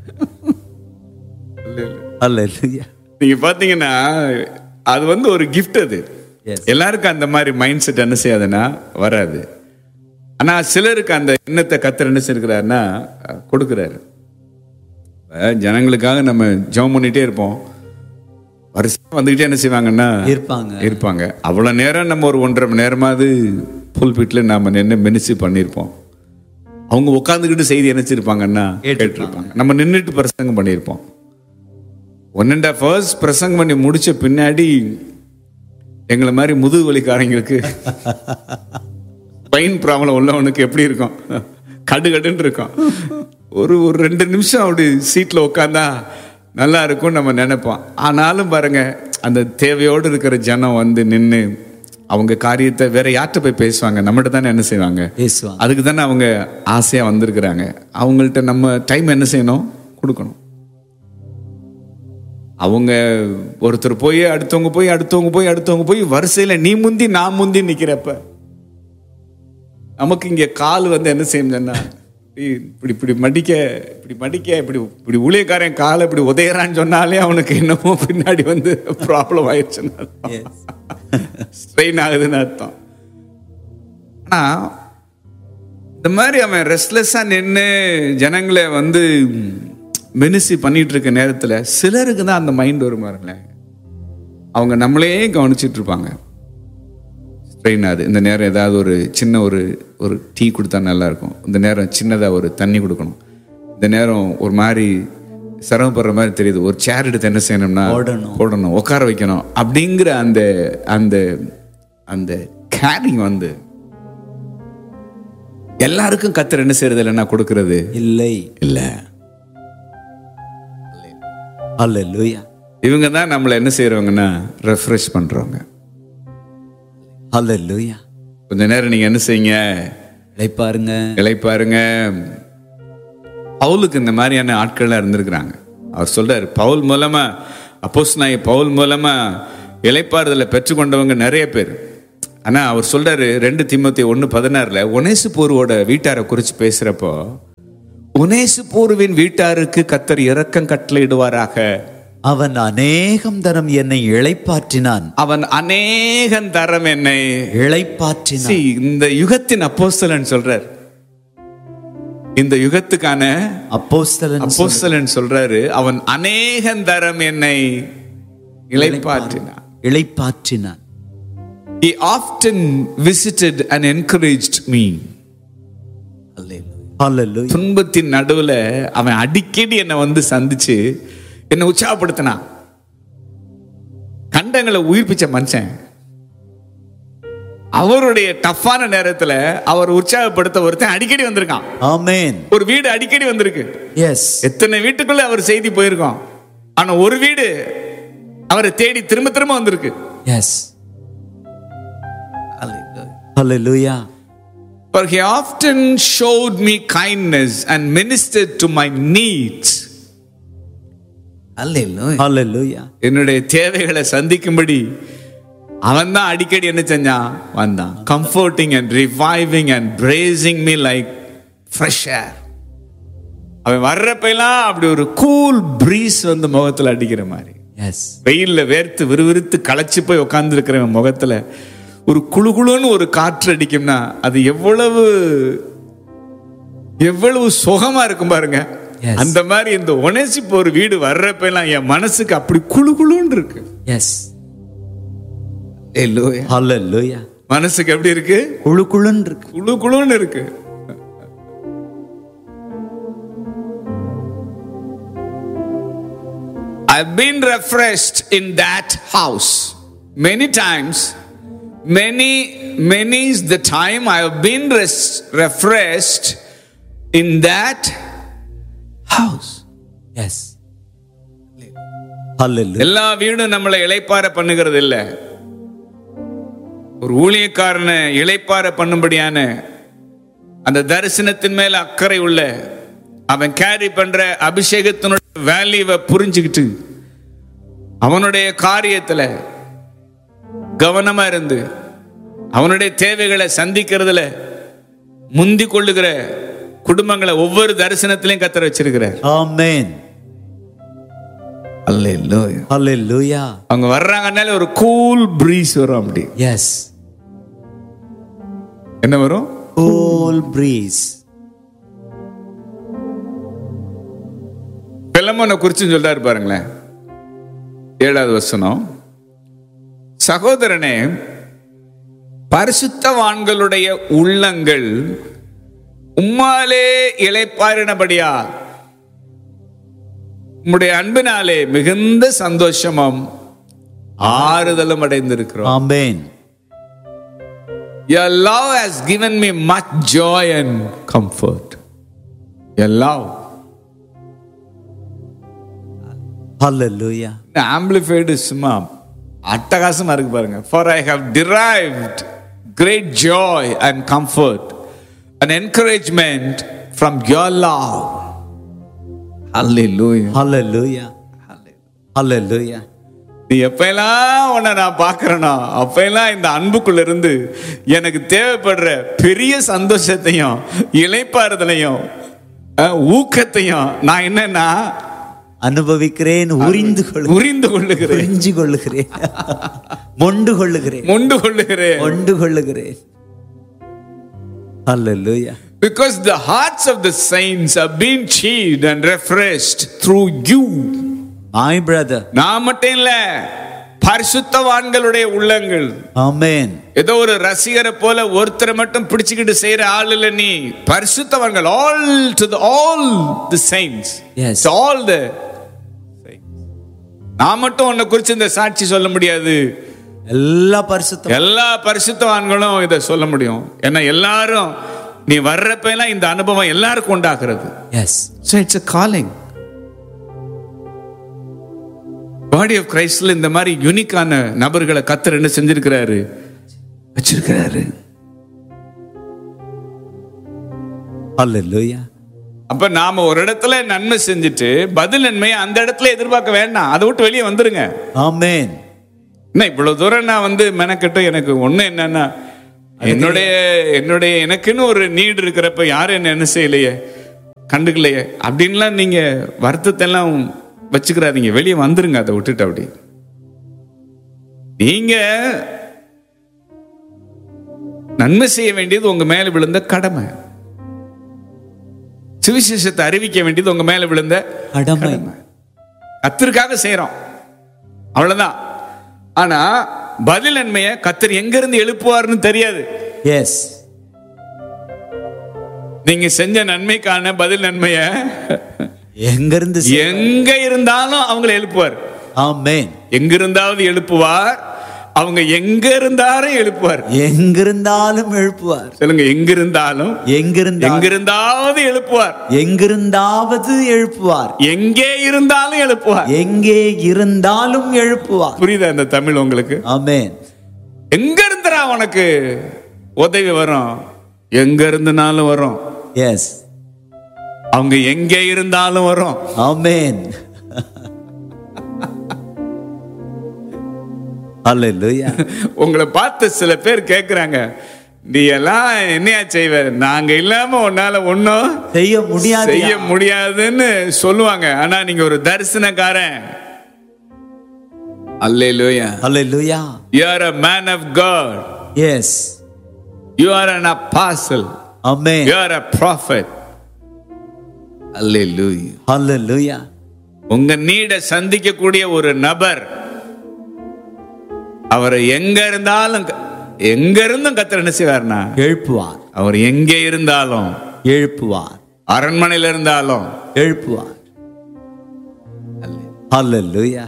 அல்லேலூயா. நீங்க பாத்தீங்கன்னா அது வந்து ஒரு கிஃப்ட். அது எல்லாருக்கும் அந்த மாதிரி மைண்ட் செட் என்ன செய்யாதுன்னா வராது. ஆனா சிலருக்கு அந்த எண்ணத்தை கர்த்தர் என்ன செய்கிறாருன்னா கொடுக்கிறாரு. ஜனங்களுக்காக நம்ம ஜெபம் பண்ணிட்டே இருப்போம், வருஷம் வந்துகிட்டே என்ன செய்வாங்கன்னா இருப்பாங்க இருப்பாங்க அவ்வளவு நேரம் நம்ம ஒரு ஒன்றரை மணி நேரமாவது புல்பிட்ல நாம நின்று மினிஸ்ட்ரி பண்ணியிருப்போம். அவங்க உட்காந்துக்கிட்டு செய்தி நினைச்சிருப்பாங்கன்னா கேட்டிருப்பாங்க. நம்ம நின்றுட்டு பிரசங்கம் பண்ணியிருப்போம். ஒன் அண்ட் ஆஃப் ஹவர்ஸ் பிரசங்கம் பண்ணி முடிச்ச பின்னாடி எங்களை மாதிரி முதுகு வலிக்காரங்களுக்கு ஸ்பைன் ப்ராப்ளம் உள்ளவனுக்கு எப்படி இருக்கும், கடுகடுன்னு இருக்கும். ஒரு ஒரு ரெண்டு நிமிஷம் அப்படி சீட்ல உட்காந்தா நல்லா இருக்கும் நம்ம நினைப்போம். ஆனாலும் பாருங்க, அந்த தேவையோடு இருக்கிற ஜனம் வந்து நின்று அவங்க காரியத்தை வேற யார்கிட்ட போய் பேசுவாங்க, நம்மகிட்ட தானே என்ன செய்வாங்க பேசுவாங்க. அதுக்கு தானே அவங்க ஆசையா வந்திருக்கிறாங்க. அவங்கள்ட்ட நம்ம டைம் என்ன செய்யணும், கொடுக்கணும். அவங்க ஒருத்தர் போய் அடுத்தவங்க போய் அடுத்தவங்க போய் அடுத்தவங்க போய் வரிசையில நீ முந்தி நான் முந்தி நிக்கிறப்ப நமக்கு இங்க கால் வந்து என்ன செய்யும்னா இப்படி இப்படி மடிக்க இப்படி மடிக்க இப்படி இப்படி ஊழியக்காரன் காலை இப்படி உதையறான்னு சொன்னாலே அவனுக்கு என்னமோ பின்னாடி வந்து ப்ராப்ளம் ஆயிடுச்சுன்னு ஸ்ட்ரெயின் ஆகுதுன்னு அர்த்தம். ஆனா இந்த மாதிரி அவன் ரெஸ்ட்லெஸ்ஸா நின்று ஜனங்களை வந்து மினிஸ்ட்ரி பண்ணிட்டு இருக்க நேரத்துல சிலருக்கு தான் அந்த மைண்ட் வரும் பாருங்களேன். அவங்க நம்மளே கவனிச்சிட்டு இருப்பாங்க. ஸ்ட்ரெயின் ஆகுது, இந்த நேரம் ஏதாவது ஒரு சின்ன ஒரு ஒரு டீ கொடுத்தா நல்லா இருக்கும், இந்த நேரம் சின்னதாக ஒரு தண்ணி கொடுக்கணும், இந்த நேரம் ஒரு மாதிரி சிரமப்படுற மாதிரி தெரியுது, ஒரு சேர் எடுத்து என்ன செய்யணும்னா போடணும், உட்கார வைக்கணும் அப்படிங்கிற அந்த அந்த அந்த கேரிங் வந்து எல்லாருக்கும் கர்த்தர் என்ன செய்யறது இல்லைன்னா கொடுக்கறது இல்லை இல்லை. அல்லேலூயா. இவங்க தான் நம்மளை என்ன செய்யறவங்கன்னா ரெஃப்ரெஷ் பண்றவங்க. அல்லேலூயா. கொஞ்ச நேரம் நீங்க என்ன செய்யுங்க, இளைப்பாருங்க இளைப்பாருங்க. பவுலுக்கு இந்த மாதிரியான ஆட்கள்லாம் இருந்திருக்கிறாங்க. அவர் சொல்றாரு, பவுல் மூலமா அப்போஸ்தலனாகிய பவுல் மூலமா இளைப்பாறுதலை பெற்றுக்கொண்டவங்க நிறைய பேர். ஆனா அவர் சொல்றாரு ரெண்டு தீமோத்தேயு ஒன்று பதினாறுல ஒனேசிப்போரோட வீட்டாரை குறித்து பேசுறப்போ, ஒனேசிப்போருவின் வீட்டாருக்கு கர்த்தர் இரக்கம் கட்டளையிடுவாராக. அவன் அநேகம் தரம் என்னை இளைப்பாற்றினான். அவன் அநேகம் தரம் என்னை இளைப்பாற்றினான். இந்த யுகத்தின் அப்போஸ்தலன் சொல்றார். இந்த யுகத்துக்கான அப்போஸ்தலன் அப்போஸ்தலன் சொல்றாரு, அவன் அநேகம் தரம் என்னை இளைப்பாற்றினான் இளைப்பாற்றினான். He often visited and encouraged me. Hallelujah. துன்பத்தின் நடுவுல அவன் அடிக்கடி என்னை வந்து சந்திச்சு என்னை உற்சாகப்படுத்தினான். கண்ட பிரம்மாண்டங்களை உயிர்ப்பிச்ச மனுஷன். அவருடைய டஃப்பான நேரத்துல அவர் உற்சாகப்படுத்த ஒருத்தன் அடிக்கடி வந்திருக்கான். ஆமென். ஒரு வீடு அடிக்கடி வந்திருக்கு. எஸ். எத்தனை வீட்டுக்குள்ள அவர் செய்தி போயிருக்கோம். ஆனா ஒரு வீடு அவரை தேடி திரும்ப திரும்ப வந்திருக்கு. S. Hallelujah. For he often showed me kindness and ministered to my needs. ஹalleluya. ஹalleluya. என்னுடைய தேவைகளை சந்திக்கும்படி அவன் தான் அடிக்கடி என்ன செஞ்சான்? வந்தான். Comforting and reviving and bracing me like fresh air. அவன் வர்றப்பெல்லாம் அப்படி ஒரு கூல் பிரீஸ் வந்து முகத்துல அடிக்கிற மாதிரி. எஸ். வெயில்ல வேர்த்து விறுவிறுத்து களைச்சு போய் உட்கார்ந்து இருக்கிறவன் முகத்துல ஒரு குளுகுளுன்னு ஒரு காற்று அடிக்கும்னா அது எவ்வளவு எவ்வளவு சுகமா இருக்கும் பாருங்க. அந்த மாதிரி இந்த ஒனேசிப்பு ஒரு வீடு வர்றப்ப எல்லாம் என் மனசுக்கு அப்படி குளுகுளுன்னு இருக்கு. எஸ். ஹalleluya. மனசுக்கு எப்படி இருக்கு? குளுகுளுன்னு இருக்கு. குளுகுளுன்னு இருக்கு. I've been refreshed in that house many times. Many, many is the time I have been res- refreshed in that house. Yes. Hallelujah. எல்லா வீடும் நம்மளை இளைப்பாற பண்ணுகிறது இல்ல. ஒரு ஊழியக்காரனை இளைப்பாற பண்ணும்படியான அந்த தரிசனத்தின் மேல அக்கறை உள்ள அவன் கேரி பண்ற அபிஷேகத்தினுடைய வேல்யூவை புரிஞ்சுக்கிட்டு அவனுடைய காரியத்துல கவனமா இருந்து அவனுடைய தேவைகளை சந்திக்கிறதுல முந்தி கொள்ளுகிற குடும்பங்களை ஒவ்வொரு தரிசனத்திலையும் கத்தர் வச்சிருக்கிறார். ஆமென். அல்லேலூயா. அல்லேலூயா. அவங்க வர்றாங்கனால ஒரு கூல் பிரீஸ் வரும். அப்படி. எஸ். என்ன வரும்? Cool breeze. பிலமோனை குறிச்சு சொல்றாரு பாருங்களேன். ஏழாவது வசனம். சகோதரனே, பரிசுத்தவான்களுடைய உள்ளங்கள் உம்மாலே இளைப்பாறினபடியா உம்முடைய அன்பினாலே மிகுந்த சந்தோஷமும் ஆறுதலும் அடைந்திருக்கிறோம். ஆமென். Your love has given me much joy and comfort. Your love. Hallelujah. Amplified is சும்மா அட்டகாசமா இருக்கு பாருங்க. For I have derived great joy and comfort and encouragement from your love. Hallelujah. Hallelujah. Hallelujah. நீ எப்பெல்லாம் உன்னை நான் பார்க்கிறேனோ அப்பெல்லாம் இந்த அன்புக்குள்ள இருந்து எனக்கு தேவைப்படுற பெரிய சந்தோஷத்தையும் இளைப்பாறுதலையும் ஊக்கத்தையும் நான் என்னன்னா அனுபவிக்கிறேன், உரிந்து கொள்ளுகிறேன், உரிந்து கொள்ளுகிறேன், உறிஞ்சு கொள்ளுகிறேன், மொண்டு கொள்ளுகிறேன், மொண்டு கொள்ளுகிறேன், மொண்டு கொள்ளுகிறேன். Hallelujah. Because the hearts of the saints have been cheered and refreshed through you. My brother. நான் மட்டும் இல்ல, பரிசுத்தவான்களுடைய உள்ளங்கள். ஆமென். ஏதோ ஒரு ரசிகரை போல ஒருத்தரை மட்டும் பிடிச்சுக்கிட்டு செய்யற ஆள் இல்ல நீ. பரிசுத்தவான்கள், all to the all the saints. Yes. All the நான் மட்டும் உன்னை குறித்து இந்த சாட்சி சொல்ல முடியாது. எல்லா பரிசுத்த எல்லா பரிசுத்தவான்களும் இதை சொல்ல முடியும். ஏன்னா எல்லாரும் நீ வர்றப்ப எல்லாம் இந்த அனுபவம் எல்லாருக்கும் உண்டாக்குறது. S. So it's a calling. Body of கிரைஸ்ட்ல இந்த மாதிரி யூனிக்கான நபர்களை கத்தர் என்ன செஞ்சிருக்கிறாரு, வச்சிருக்கிறாரு. ஹல்லேலூயா. அப்ப நாம ஒரு இடத்துல நன்மை செஞ்சுட்டு பதில் நன்மையை அந்த இடத்துல எதிர்பார்க்க வேண்டாம். அதை விட்டு வெளியே வந்துருங்க. ஆமென். என்ன இவ்வளவு தூரம் நான் வந்து மெனக்கட்டு எனக்கு ஒண்ணு என்னன்னா என்னுடைய என்னுடைய எனக்குன்னு ஒரு நீடு இருக்கிறப்ப யாரும் என்ன என்ன செய்யலையே கண்டுக்கலையே அப்படின்லாம் நீங்க வருத்தத்தை எல்லாம் வச்சுக்கிறாதீங்க. வெளியே வந்துருங்க. அதை விட்டுட்டு அப்படி நீங்க நன்மை செய்ய வேண்டியது உங்க மேல விழுந்த கடமை. சுவிசேஷத்தை அறிவிக்க வேண்டியது உங்க மேல விழுந்த கடமை. கத்தருக்காக செய்யறோம், அவ்வளவுதான். ஆனா பதில் நன்மையை கத்தர் எங்க இருந்து எழுப்புவார்னு தெரியாது. எஸ். நீங்க செஞ்ச நன்மைக்கான பதில் நன்மைய எங்க இருந்து எங்க இருந்தாலும் அவங்களை எழுப்புவார். ஆமென். எங்கிருந்தாவது எழுப்புவார். அவங்க எங்க இருந்தாலும் எழுப்புவார். எங்கிருந்தாலும் எழுப்புவார். சொல்லுங்க, எங்கிருந்தாலும் எங்கிருந்தாலும் எங்கிருந்தாவது எழுப்புவார். எங்கிருந்தாவது எழுப்புவார். எங்கே இருந்தாலும் எழுப்புவார். எங்கே இருந்தாலும் எழுப்புவார். புரியுதா இந்த தமிழ் உங்களுக்கு? ஆமென். எங்க இருந்துடா உனக்கு உதவி வரும்? எங்க இருந்தனாலும் வரும். எஸ். அவங்க எங்கே இருந்தாலும் வரும். ஆமென். அல்லேலூயா. உங்களை பார்த்து சில பேர் கேட்கிறாங்க, நீ எல்லாம் என்னையா செய்வ? நாங்க இல்லாம உன்னால ஒன்னும் செய்ய முடியாது செய்ய முடியாதுன்னு சொல்லுவாங்க. ஆனா நீங்க ஒரு தரிசனக்காரன். அல்லேலூயா. அல்லேலூயா. You are a man of God. Yes. You are an apostle. Amen. You are a prophet. அல்லேலூயா. அல்லேலூயா. உங்க நீட சந்திக்கக்கூடிய ஒரு நபர், அவர் எங்க இருந்தாலும் எங்க இருந்தும் கர்த்தர் என்ன செய்வார்னா எழுப்புவார். அவர் எங்கே இருந்தாலும் எழுப்புவார். அரண்மனையில இருந்தாலும் எழுப்புவார். அல்லேலூயா.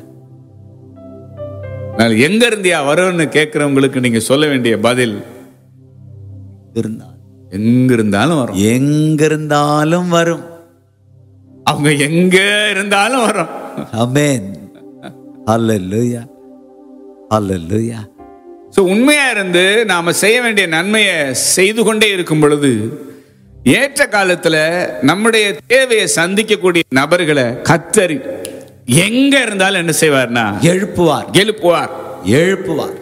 நான் எங்க இருந்தியா வரும்னு கேட்கிறவங்களுக்கு நீங்க சொல்ல வேண்டிய பதில், இருந்தால் எங்க இருந்தாலும் வரும். எங்க இருந்தாலும் வரும். அவங்க எங்க இருந்தாலும் வரும். ஆமென். அல்லேலூயா. அல்லேலூயா. சோ உண்மையா இருந்து நாம செய்ய வேண்டிய நன்மையை செய்து கொண்டே இருக்கும் பொழுது ஏற்ற காலத்துல நம்முடைய தேவையை சந்திக்கக்கூடிய நபர்களை கர்த்தர் எங்க இருந்தாலும் என்ன செய்வார்னா எழுப்புவார். எழுப்புவார். எழுப்புவார்.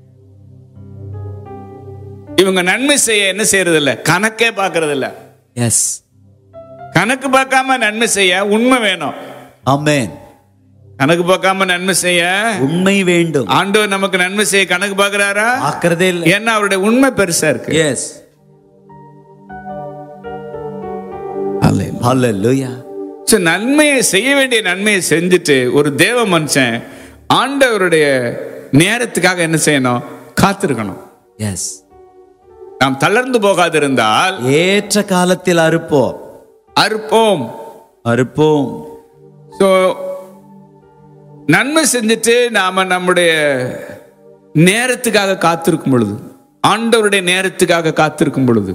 இவங்க நன்மை செய்ய என்ன செய்யறது இல்ல, கணக்கே பார்க்கறது இல்ல. எஸ். கணக்கு பார்க்காம நன்மை செய்ய உண்மை வேணும். ஆமென். கணக்கு பார்க்காம நன்மை செய்ய உண்மை வேண்டும். ஆண்டவர் நமக்கு நன்மை செய்ய கணக்கு பார்க்கிறாரா? பார்க்கறதே இல்லை. ஏன்னா அவருடைய உண்மை பெருசா இருக்கு. எஸ். அல்லேலூயா. நன்மையை செய்ய வேண்டிய நன்மையை செஞ்சுட்டு ஒரு தேவ மனுஷன் ஆண்டவருடைய நேரத்துக்காக என்ன செய்யணும்? காத்திருக்கணும். எஸ். நாம் தளர்ந்து போகாதிருந்தால் ஏற்ற காலத்தில் அறுப்போம். அறுப்போம். அறுப்போம். சோ நன்மை செஞ்சுட்டு நாம நம்முடைய நேரத்துக்காக காத்திருக்கும் பொழுது, ஆண்டவருடைய நேரத்துக்காக காத்திருக்கும் பொழுது,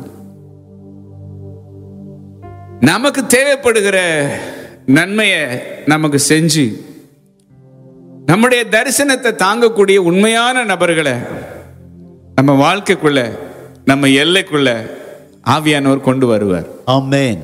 நமக்கு தேவைப்படுகிற நன்மையை நமக்கு செஞ்சு நம்முடைய தரிசனத்தை தாங்கக்கூடிய உண்மையான நபர்களை நம்ம வாழ்க்கைக்குள்ள, நம்ம எல்லைக்குள்ள ஆவியானவர் கொண்டு வருவார். ஆமென்.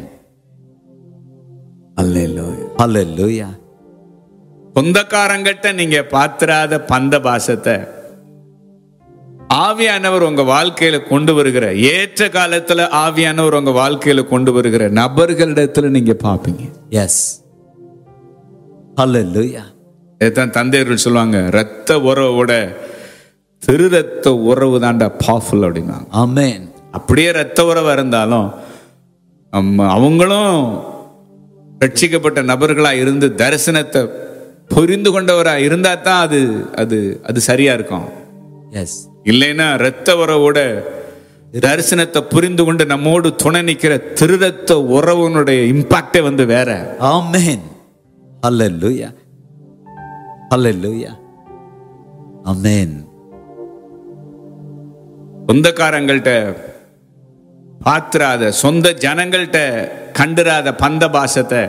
அல்லேலூயா. அல்லேலூயா. சொந்தக்காரங்கிட்ட நீங்க பாத்திராத பந்த பாசத்தை ஆவியானவர் உங்க வாழ்க்கையில கொண்டு வருகிற, ஏற்ற காலத்துல ஆவியானவர் உங்க வாழ்க்கையில கொண்டு வருகிற நபர்களிடத்துல நீங்க பாப்பீங்க. எஸ். அல்லேலூயா. இதான் தந்தையர்கள் சொல்லுவாங்க, ரத்த உறவோட திரு ரத்த உறவு தான்டா பவர்ஃபுல் அப்படின்னா. ஆமென். அப்படியே ரத்த உறவா இருந்தாலும் அவங்களும் ரட்சிக்கப்பட்ட நபர்களா இருந்து தரிசனத்தை புரிந்து கொண்டவரா இருந்தா தான் அது அது அது சரியா இருக்கும். எஸ். இல்லைன்னா ரத்த உறவோட தரிசனத்தை புரிந்து கொண்டு நம்மோடு துணை நிற்கிற திரு ரத்த உறவுனுடைய இம்பாக்டே வந்து வேற. ஆமென். அல்லேலூயா. அல்லேலூயா. ஆமென். சொந்தக்காரங்கள்ட்ட பாத்திராத, சொந்த ஜனங்கள்ட்ட கண்டுராத பந்த பாசத்தை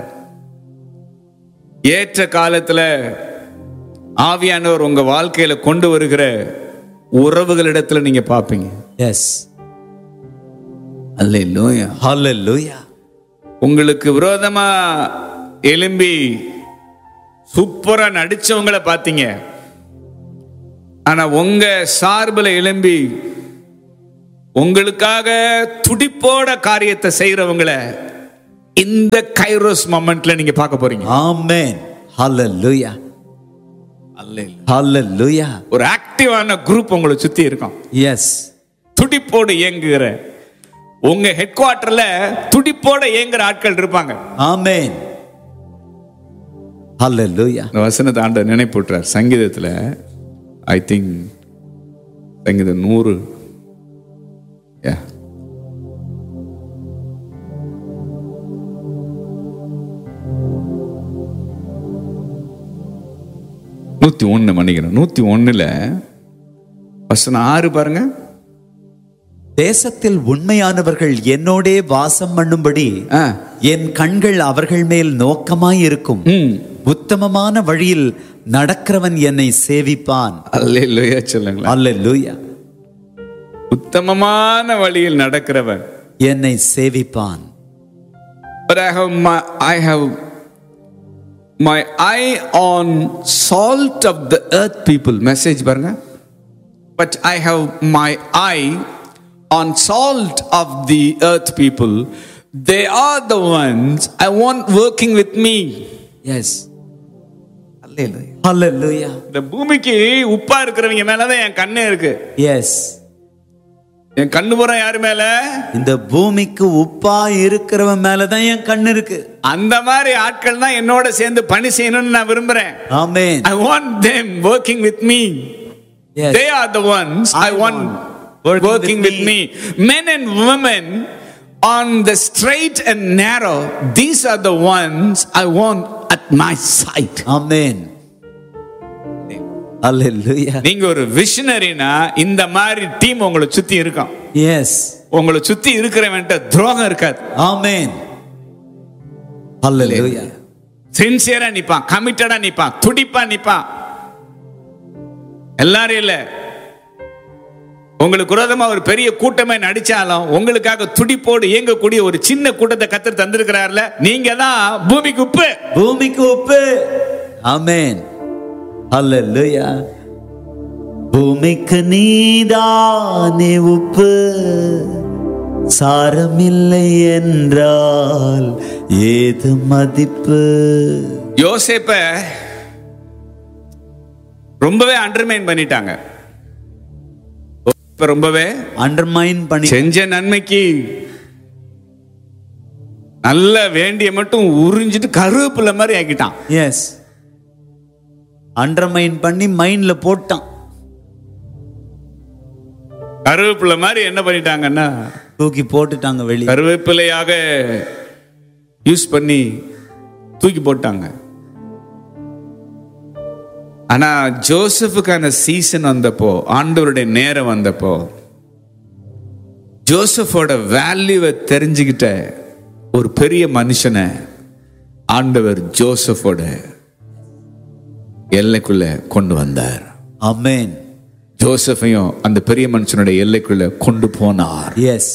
ஏற்ற காலத்துல ஆவியானவர் உங்க வாழ்க்கையில கொண்டு வருகிற உறவுகளிடத்துல நீங்க பாப்பீங்க. எஸ். அல்லேலூயா. அல்லேலூயா. உங்களுக்கு விரோதமா எலும்பி சூப்பரா நடிச்சவங்களை பார்த்தீங்க, ஆனா உங்க சார்பில் எலும்பி உங்களுக்காக துடிப்போட காரியத்தை செய்யறவங்களை இந்த கைரோஸ் மொமெண்ட்ல நீங்க பார்க்க போறீங்க. ஆமென். ஹல்லேலூயா. ஹல்லேலூயா. ஒரு ஆக்டிவான குரூப் உங்களை சுத்தி இருக்கும். எஸ். துடிப்போடு இயங்குகிற, உங்க ஹெட் குவார்டர்ல துடிப்போட இயங்குற ஆட்கள் இருப்பாங்க. ஆமென். ஹல்லேலூயா. இந்த வசனத்தை ஆண்டவர் நினைப்பூட்டுறார் சங்கீதத்துல. ஐ திங்க் சங்கீதம் நூறு. நூத்தி ஒண்ணு மன்னிக்கணும், நூத்தி ஒண்ணுல வசனம் ஆறு பாருங்க. தேசத்தில் உண்மையானவர்கள் என்னோடே வாசம் பண்ணும்படி ஆ. என் கண்கள் அவர்கள் மேல் நோக்கமாய் இருக்கும். ம். உத்தமமான வழியில் நடக்கிறவன் என்னை சேவிப்பான். அல்லேலூயா சொல்லுங்களேன். அல்லேலூயா. உத்தமமான வழியில் நடக்கிறவன் என்னை சேவிப்பான். But I have my I have my eye on salt of the earth people. Message பாருங்க. But I have my eye on salt of the earth people. They are the ones I want working with me. Yes. Hallelujah. Hallelujah. இந்த பூமிக்கு உப்பா இருக்கிறவங்க மேலதான் என் கண்ணே இருக்கு. Yes. என் கண்ணு போறேன் யாரு மேல? இந்த பூமிக்கு உப்பா இருக்கிறவன் மேலதான் என் கண்ணு இருக்கு. அந்த மாதிரி ஆட்கள் தான் என்னோட சேர்ந்து பணி செய்யணும்னு நான் விரும்புறேன். Amen. I want them working with me. Yes. They are the ones I, I want working, working with, with me. me. Men and women on the straight and narrow, these are the ones I want at my side. Amen. Hallelujah. நீங்க ஒரு விஷனரினா இந்த மாதிரி team உங்களை சுத்தி இருக்கும். Yes. உங்களை சுத்தி இருக்கிறவன்ட்ட துரோகம் இருக்காது. Amen. Hallelujah. சின்சியரா நிப்பான், கமிட்டடா நிப்பான், துடிப்பா நிப்பான். எல்லாரும் இல்ல, உங்களுக்கு விரோதமா ஒரு பெரிய கூட்டமே நடிச்சாலும் உங்களுக்காக துடிப்போடு இயங்கக்கூடிய ஒரு சின்ன கூட்டத்தை கர்த்தர் தந்திருக்கிறார்ல, நீங்க தான் பூமிக்கு உப்பு. பூமிக்கு உப்பு. ஆமென். ஹல்லேலூயா. பூமிக்கு நீதானே உப்பு, சாரமில்லை என்றால் ஏது மதிப்பு. யோசேப்ப ரொம்பவே அண்டர்மைன் பண்ணிட்டாங்க. ரொம்பவே அண்டர்மைன் பண்ணி செஞ்ச நன்மைக்கு நல்ல வேண்டிய மட்டும் உறிஞ்சிட்டு கருவேப்பிலை மாதிரி ஆக்கிட்டான். எஸ். அண்டர்மைன் பண்ணி மைண்ட்ல போட்டான். கருவேப்பிலை மாதிரி என்ன பண்ணிட்டாங்கன்னா தூக்கி போட்டுட்டாங்க வெளியே. கருவேப்பிலையாக யூஸ் பண்ணி தூக்கி போட்டாங்க. ஆனா ஜோசப்புக்கான சீசன் வந்தப்போ, ஆண்டவருடைய நேரம் வந்தப்போ, ஜோசப்போட வேல்யூவை தெரிஞ்சுக்கிட்ட ஒரு பெரிய மனுஷனை ஆண்டவர் ஜோசப்போட எல்லைக்குள்ள கொண்டு வந்தார். ஆமென். ஜோசப்பையும் அந்த பெரிய மனுஷனுடைய எல்லைக்குள்ள கொண்டு போனார். எஸ்.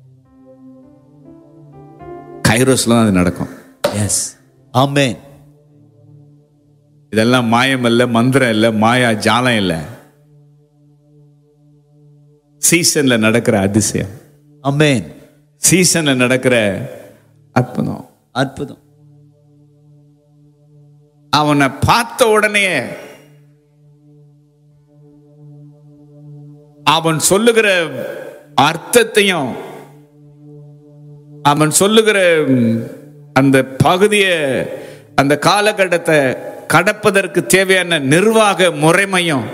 கைரோஸ்ல தான் அது நடக்கும். எஸ். ஆமென். இதெல்லாம் மாயம் இல்ல, மந்திரம் இல்ல, மாயா ஜாலம் இல்ல, சீசன்ல நடக்கிற அதிசயம். ஆமென். சீசன்ல நடக்கிற அற்புதம். அற்புதம். அவனை பார்த்த உடனே அவன் சொல்லுகிற அர்த்தத்தையும் அவன் சொல்லுகிற அந்த பகுதியை, அந்த காலகட்டத்தை கடப்பதற்கு தேவையான நிர்வாக முறைமையும்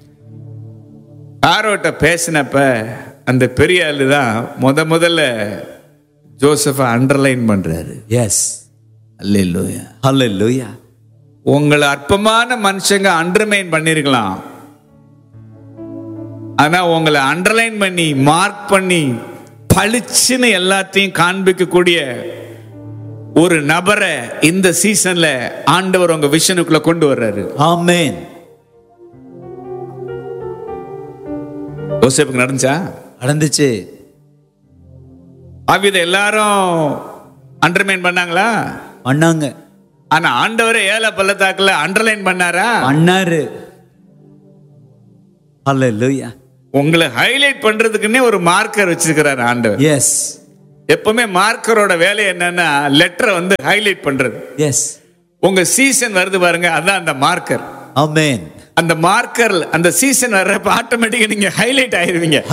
யாரோட்ட பேசினப்ப அந்த பெரிய ஆளு தான் முத முதல்ல ஜோசப்ப அண்டர்லைன் பண்றாரு. எஸ். அல்லேலூயா. ஹல்லேலூயா. உங்களை அற்பமான மனுஷங்க அண்டர்மைன் பண்ணிருக்கலாம், ஆனா உங்களை அண்டர்லைன் பண்ணி மார்க் பண்ணி பளிச்சுன்னு எல்லாத்தையும் காண்பிக்கக்கூடிய ஒரு நபரை இந்த சீசன்ல ஆண்டவர் உங்க விஷனுக்குள்ள கொண்டு வர்றாரு. ஆமென். யோசேப்புக்கு நடந்துச்சா? நடந்துச்சு. ஆவித எல்லாரும் அண்டர்லைன் பண்ணாங்களா? பண்ணாங்க. ஆனா ஆண்டவரே ஏழை பள்ளத்தாக்குல அண்டர்லைன் பண்ணாரா? பண்ணாரு. ஹல்லேலூயா. உங்களை ஹைலைட் பண்றதுக்குன்னே ஒரு மார்க்கர் வச்சிருக்கிறார் ஆண்டவர். எஸ். எப்பவுமே மார்க்கரோட வேலை என்னன்னா லெட்டரை வந்து ஹைலைட் பண்றது. எஸ். உங்க சீசன் வருது பாருங்க, அதான் அந்த மார்க்கர். ஆமென். அந்த மார்க்கர் அந்த சீசன் வர்றப்ப ஆட்டோமேட்டிக்கா நீங்க ஹைலைட் ஆயிருவீங்க.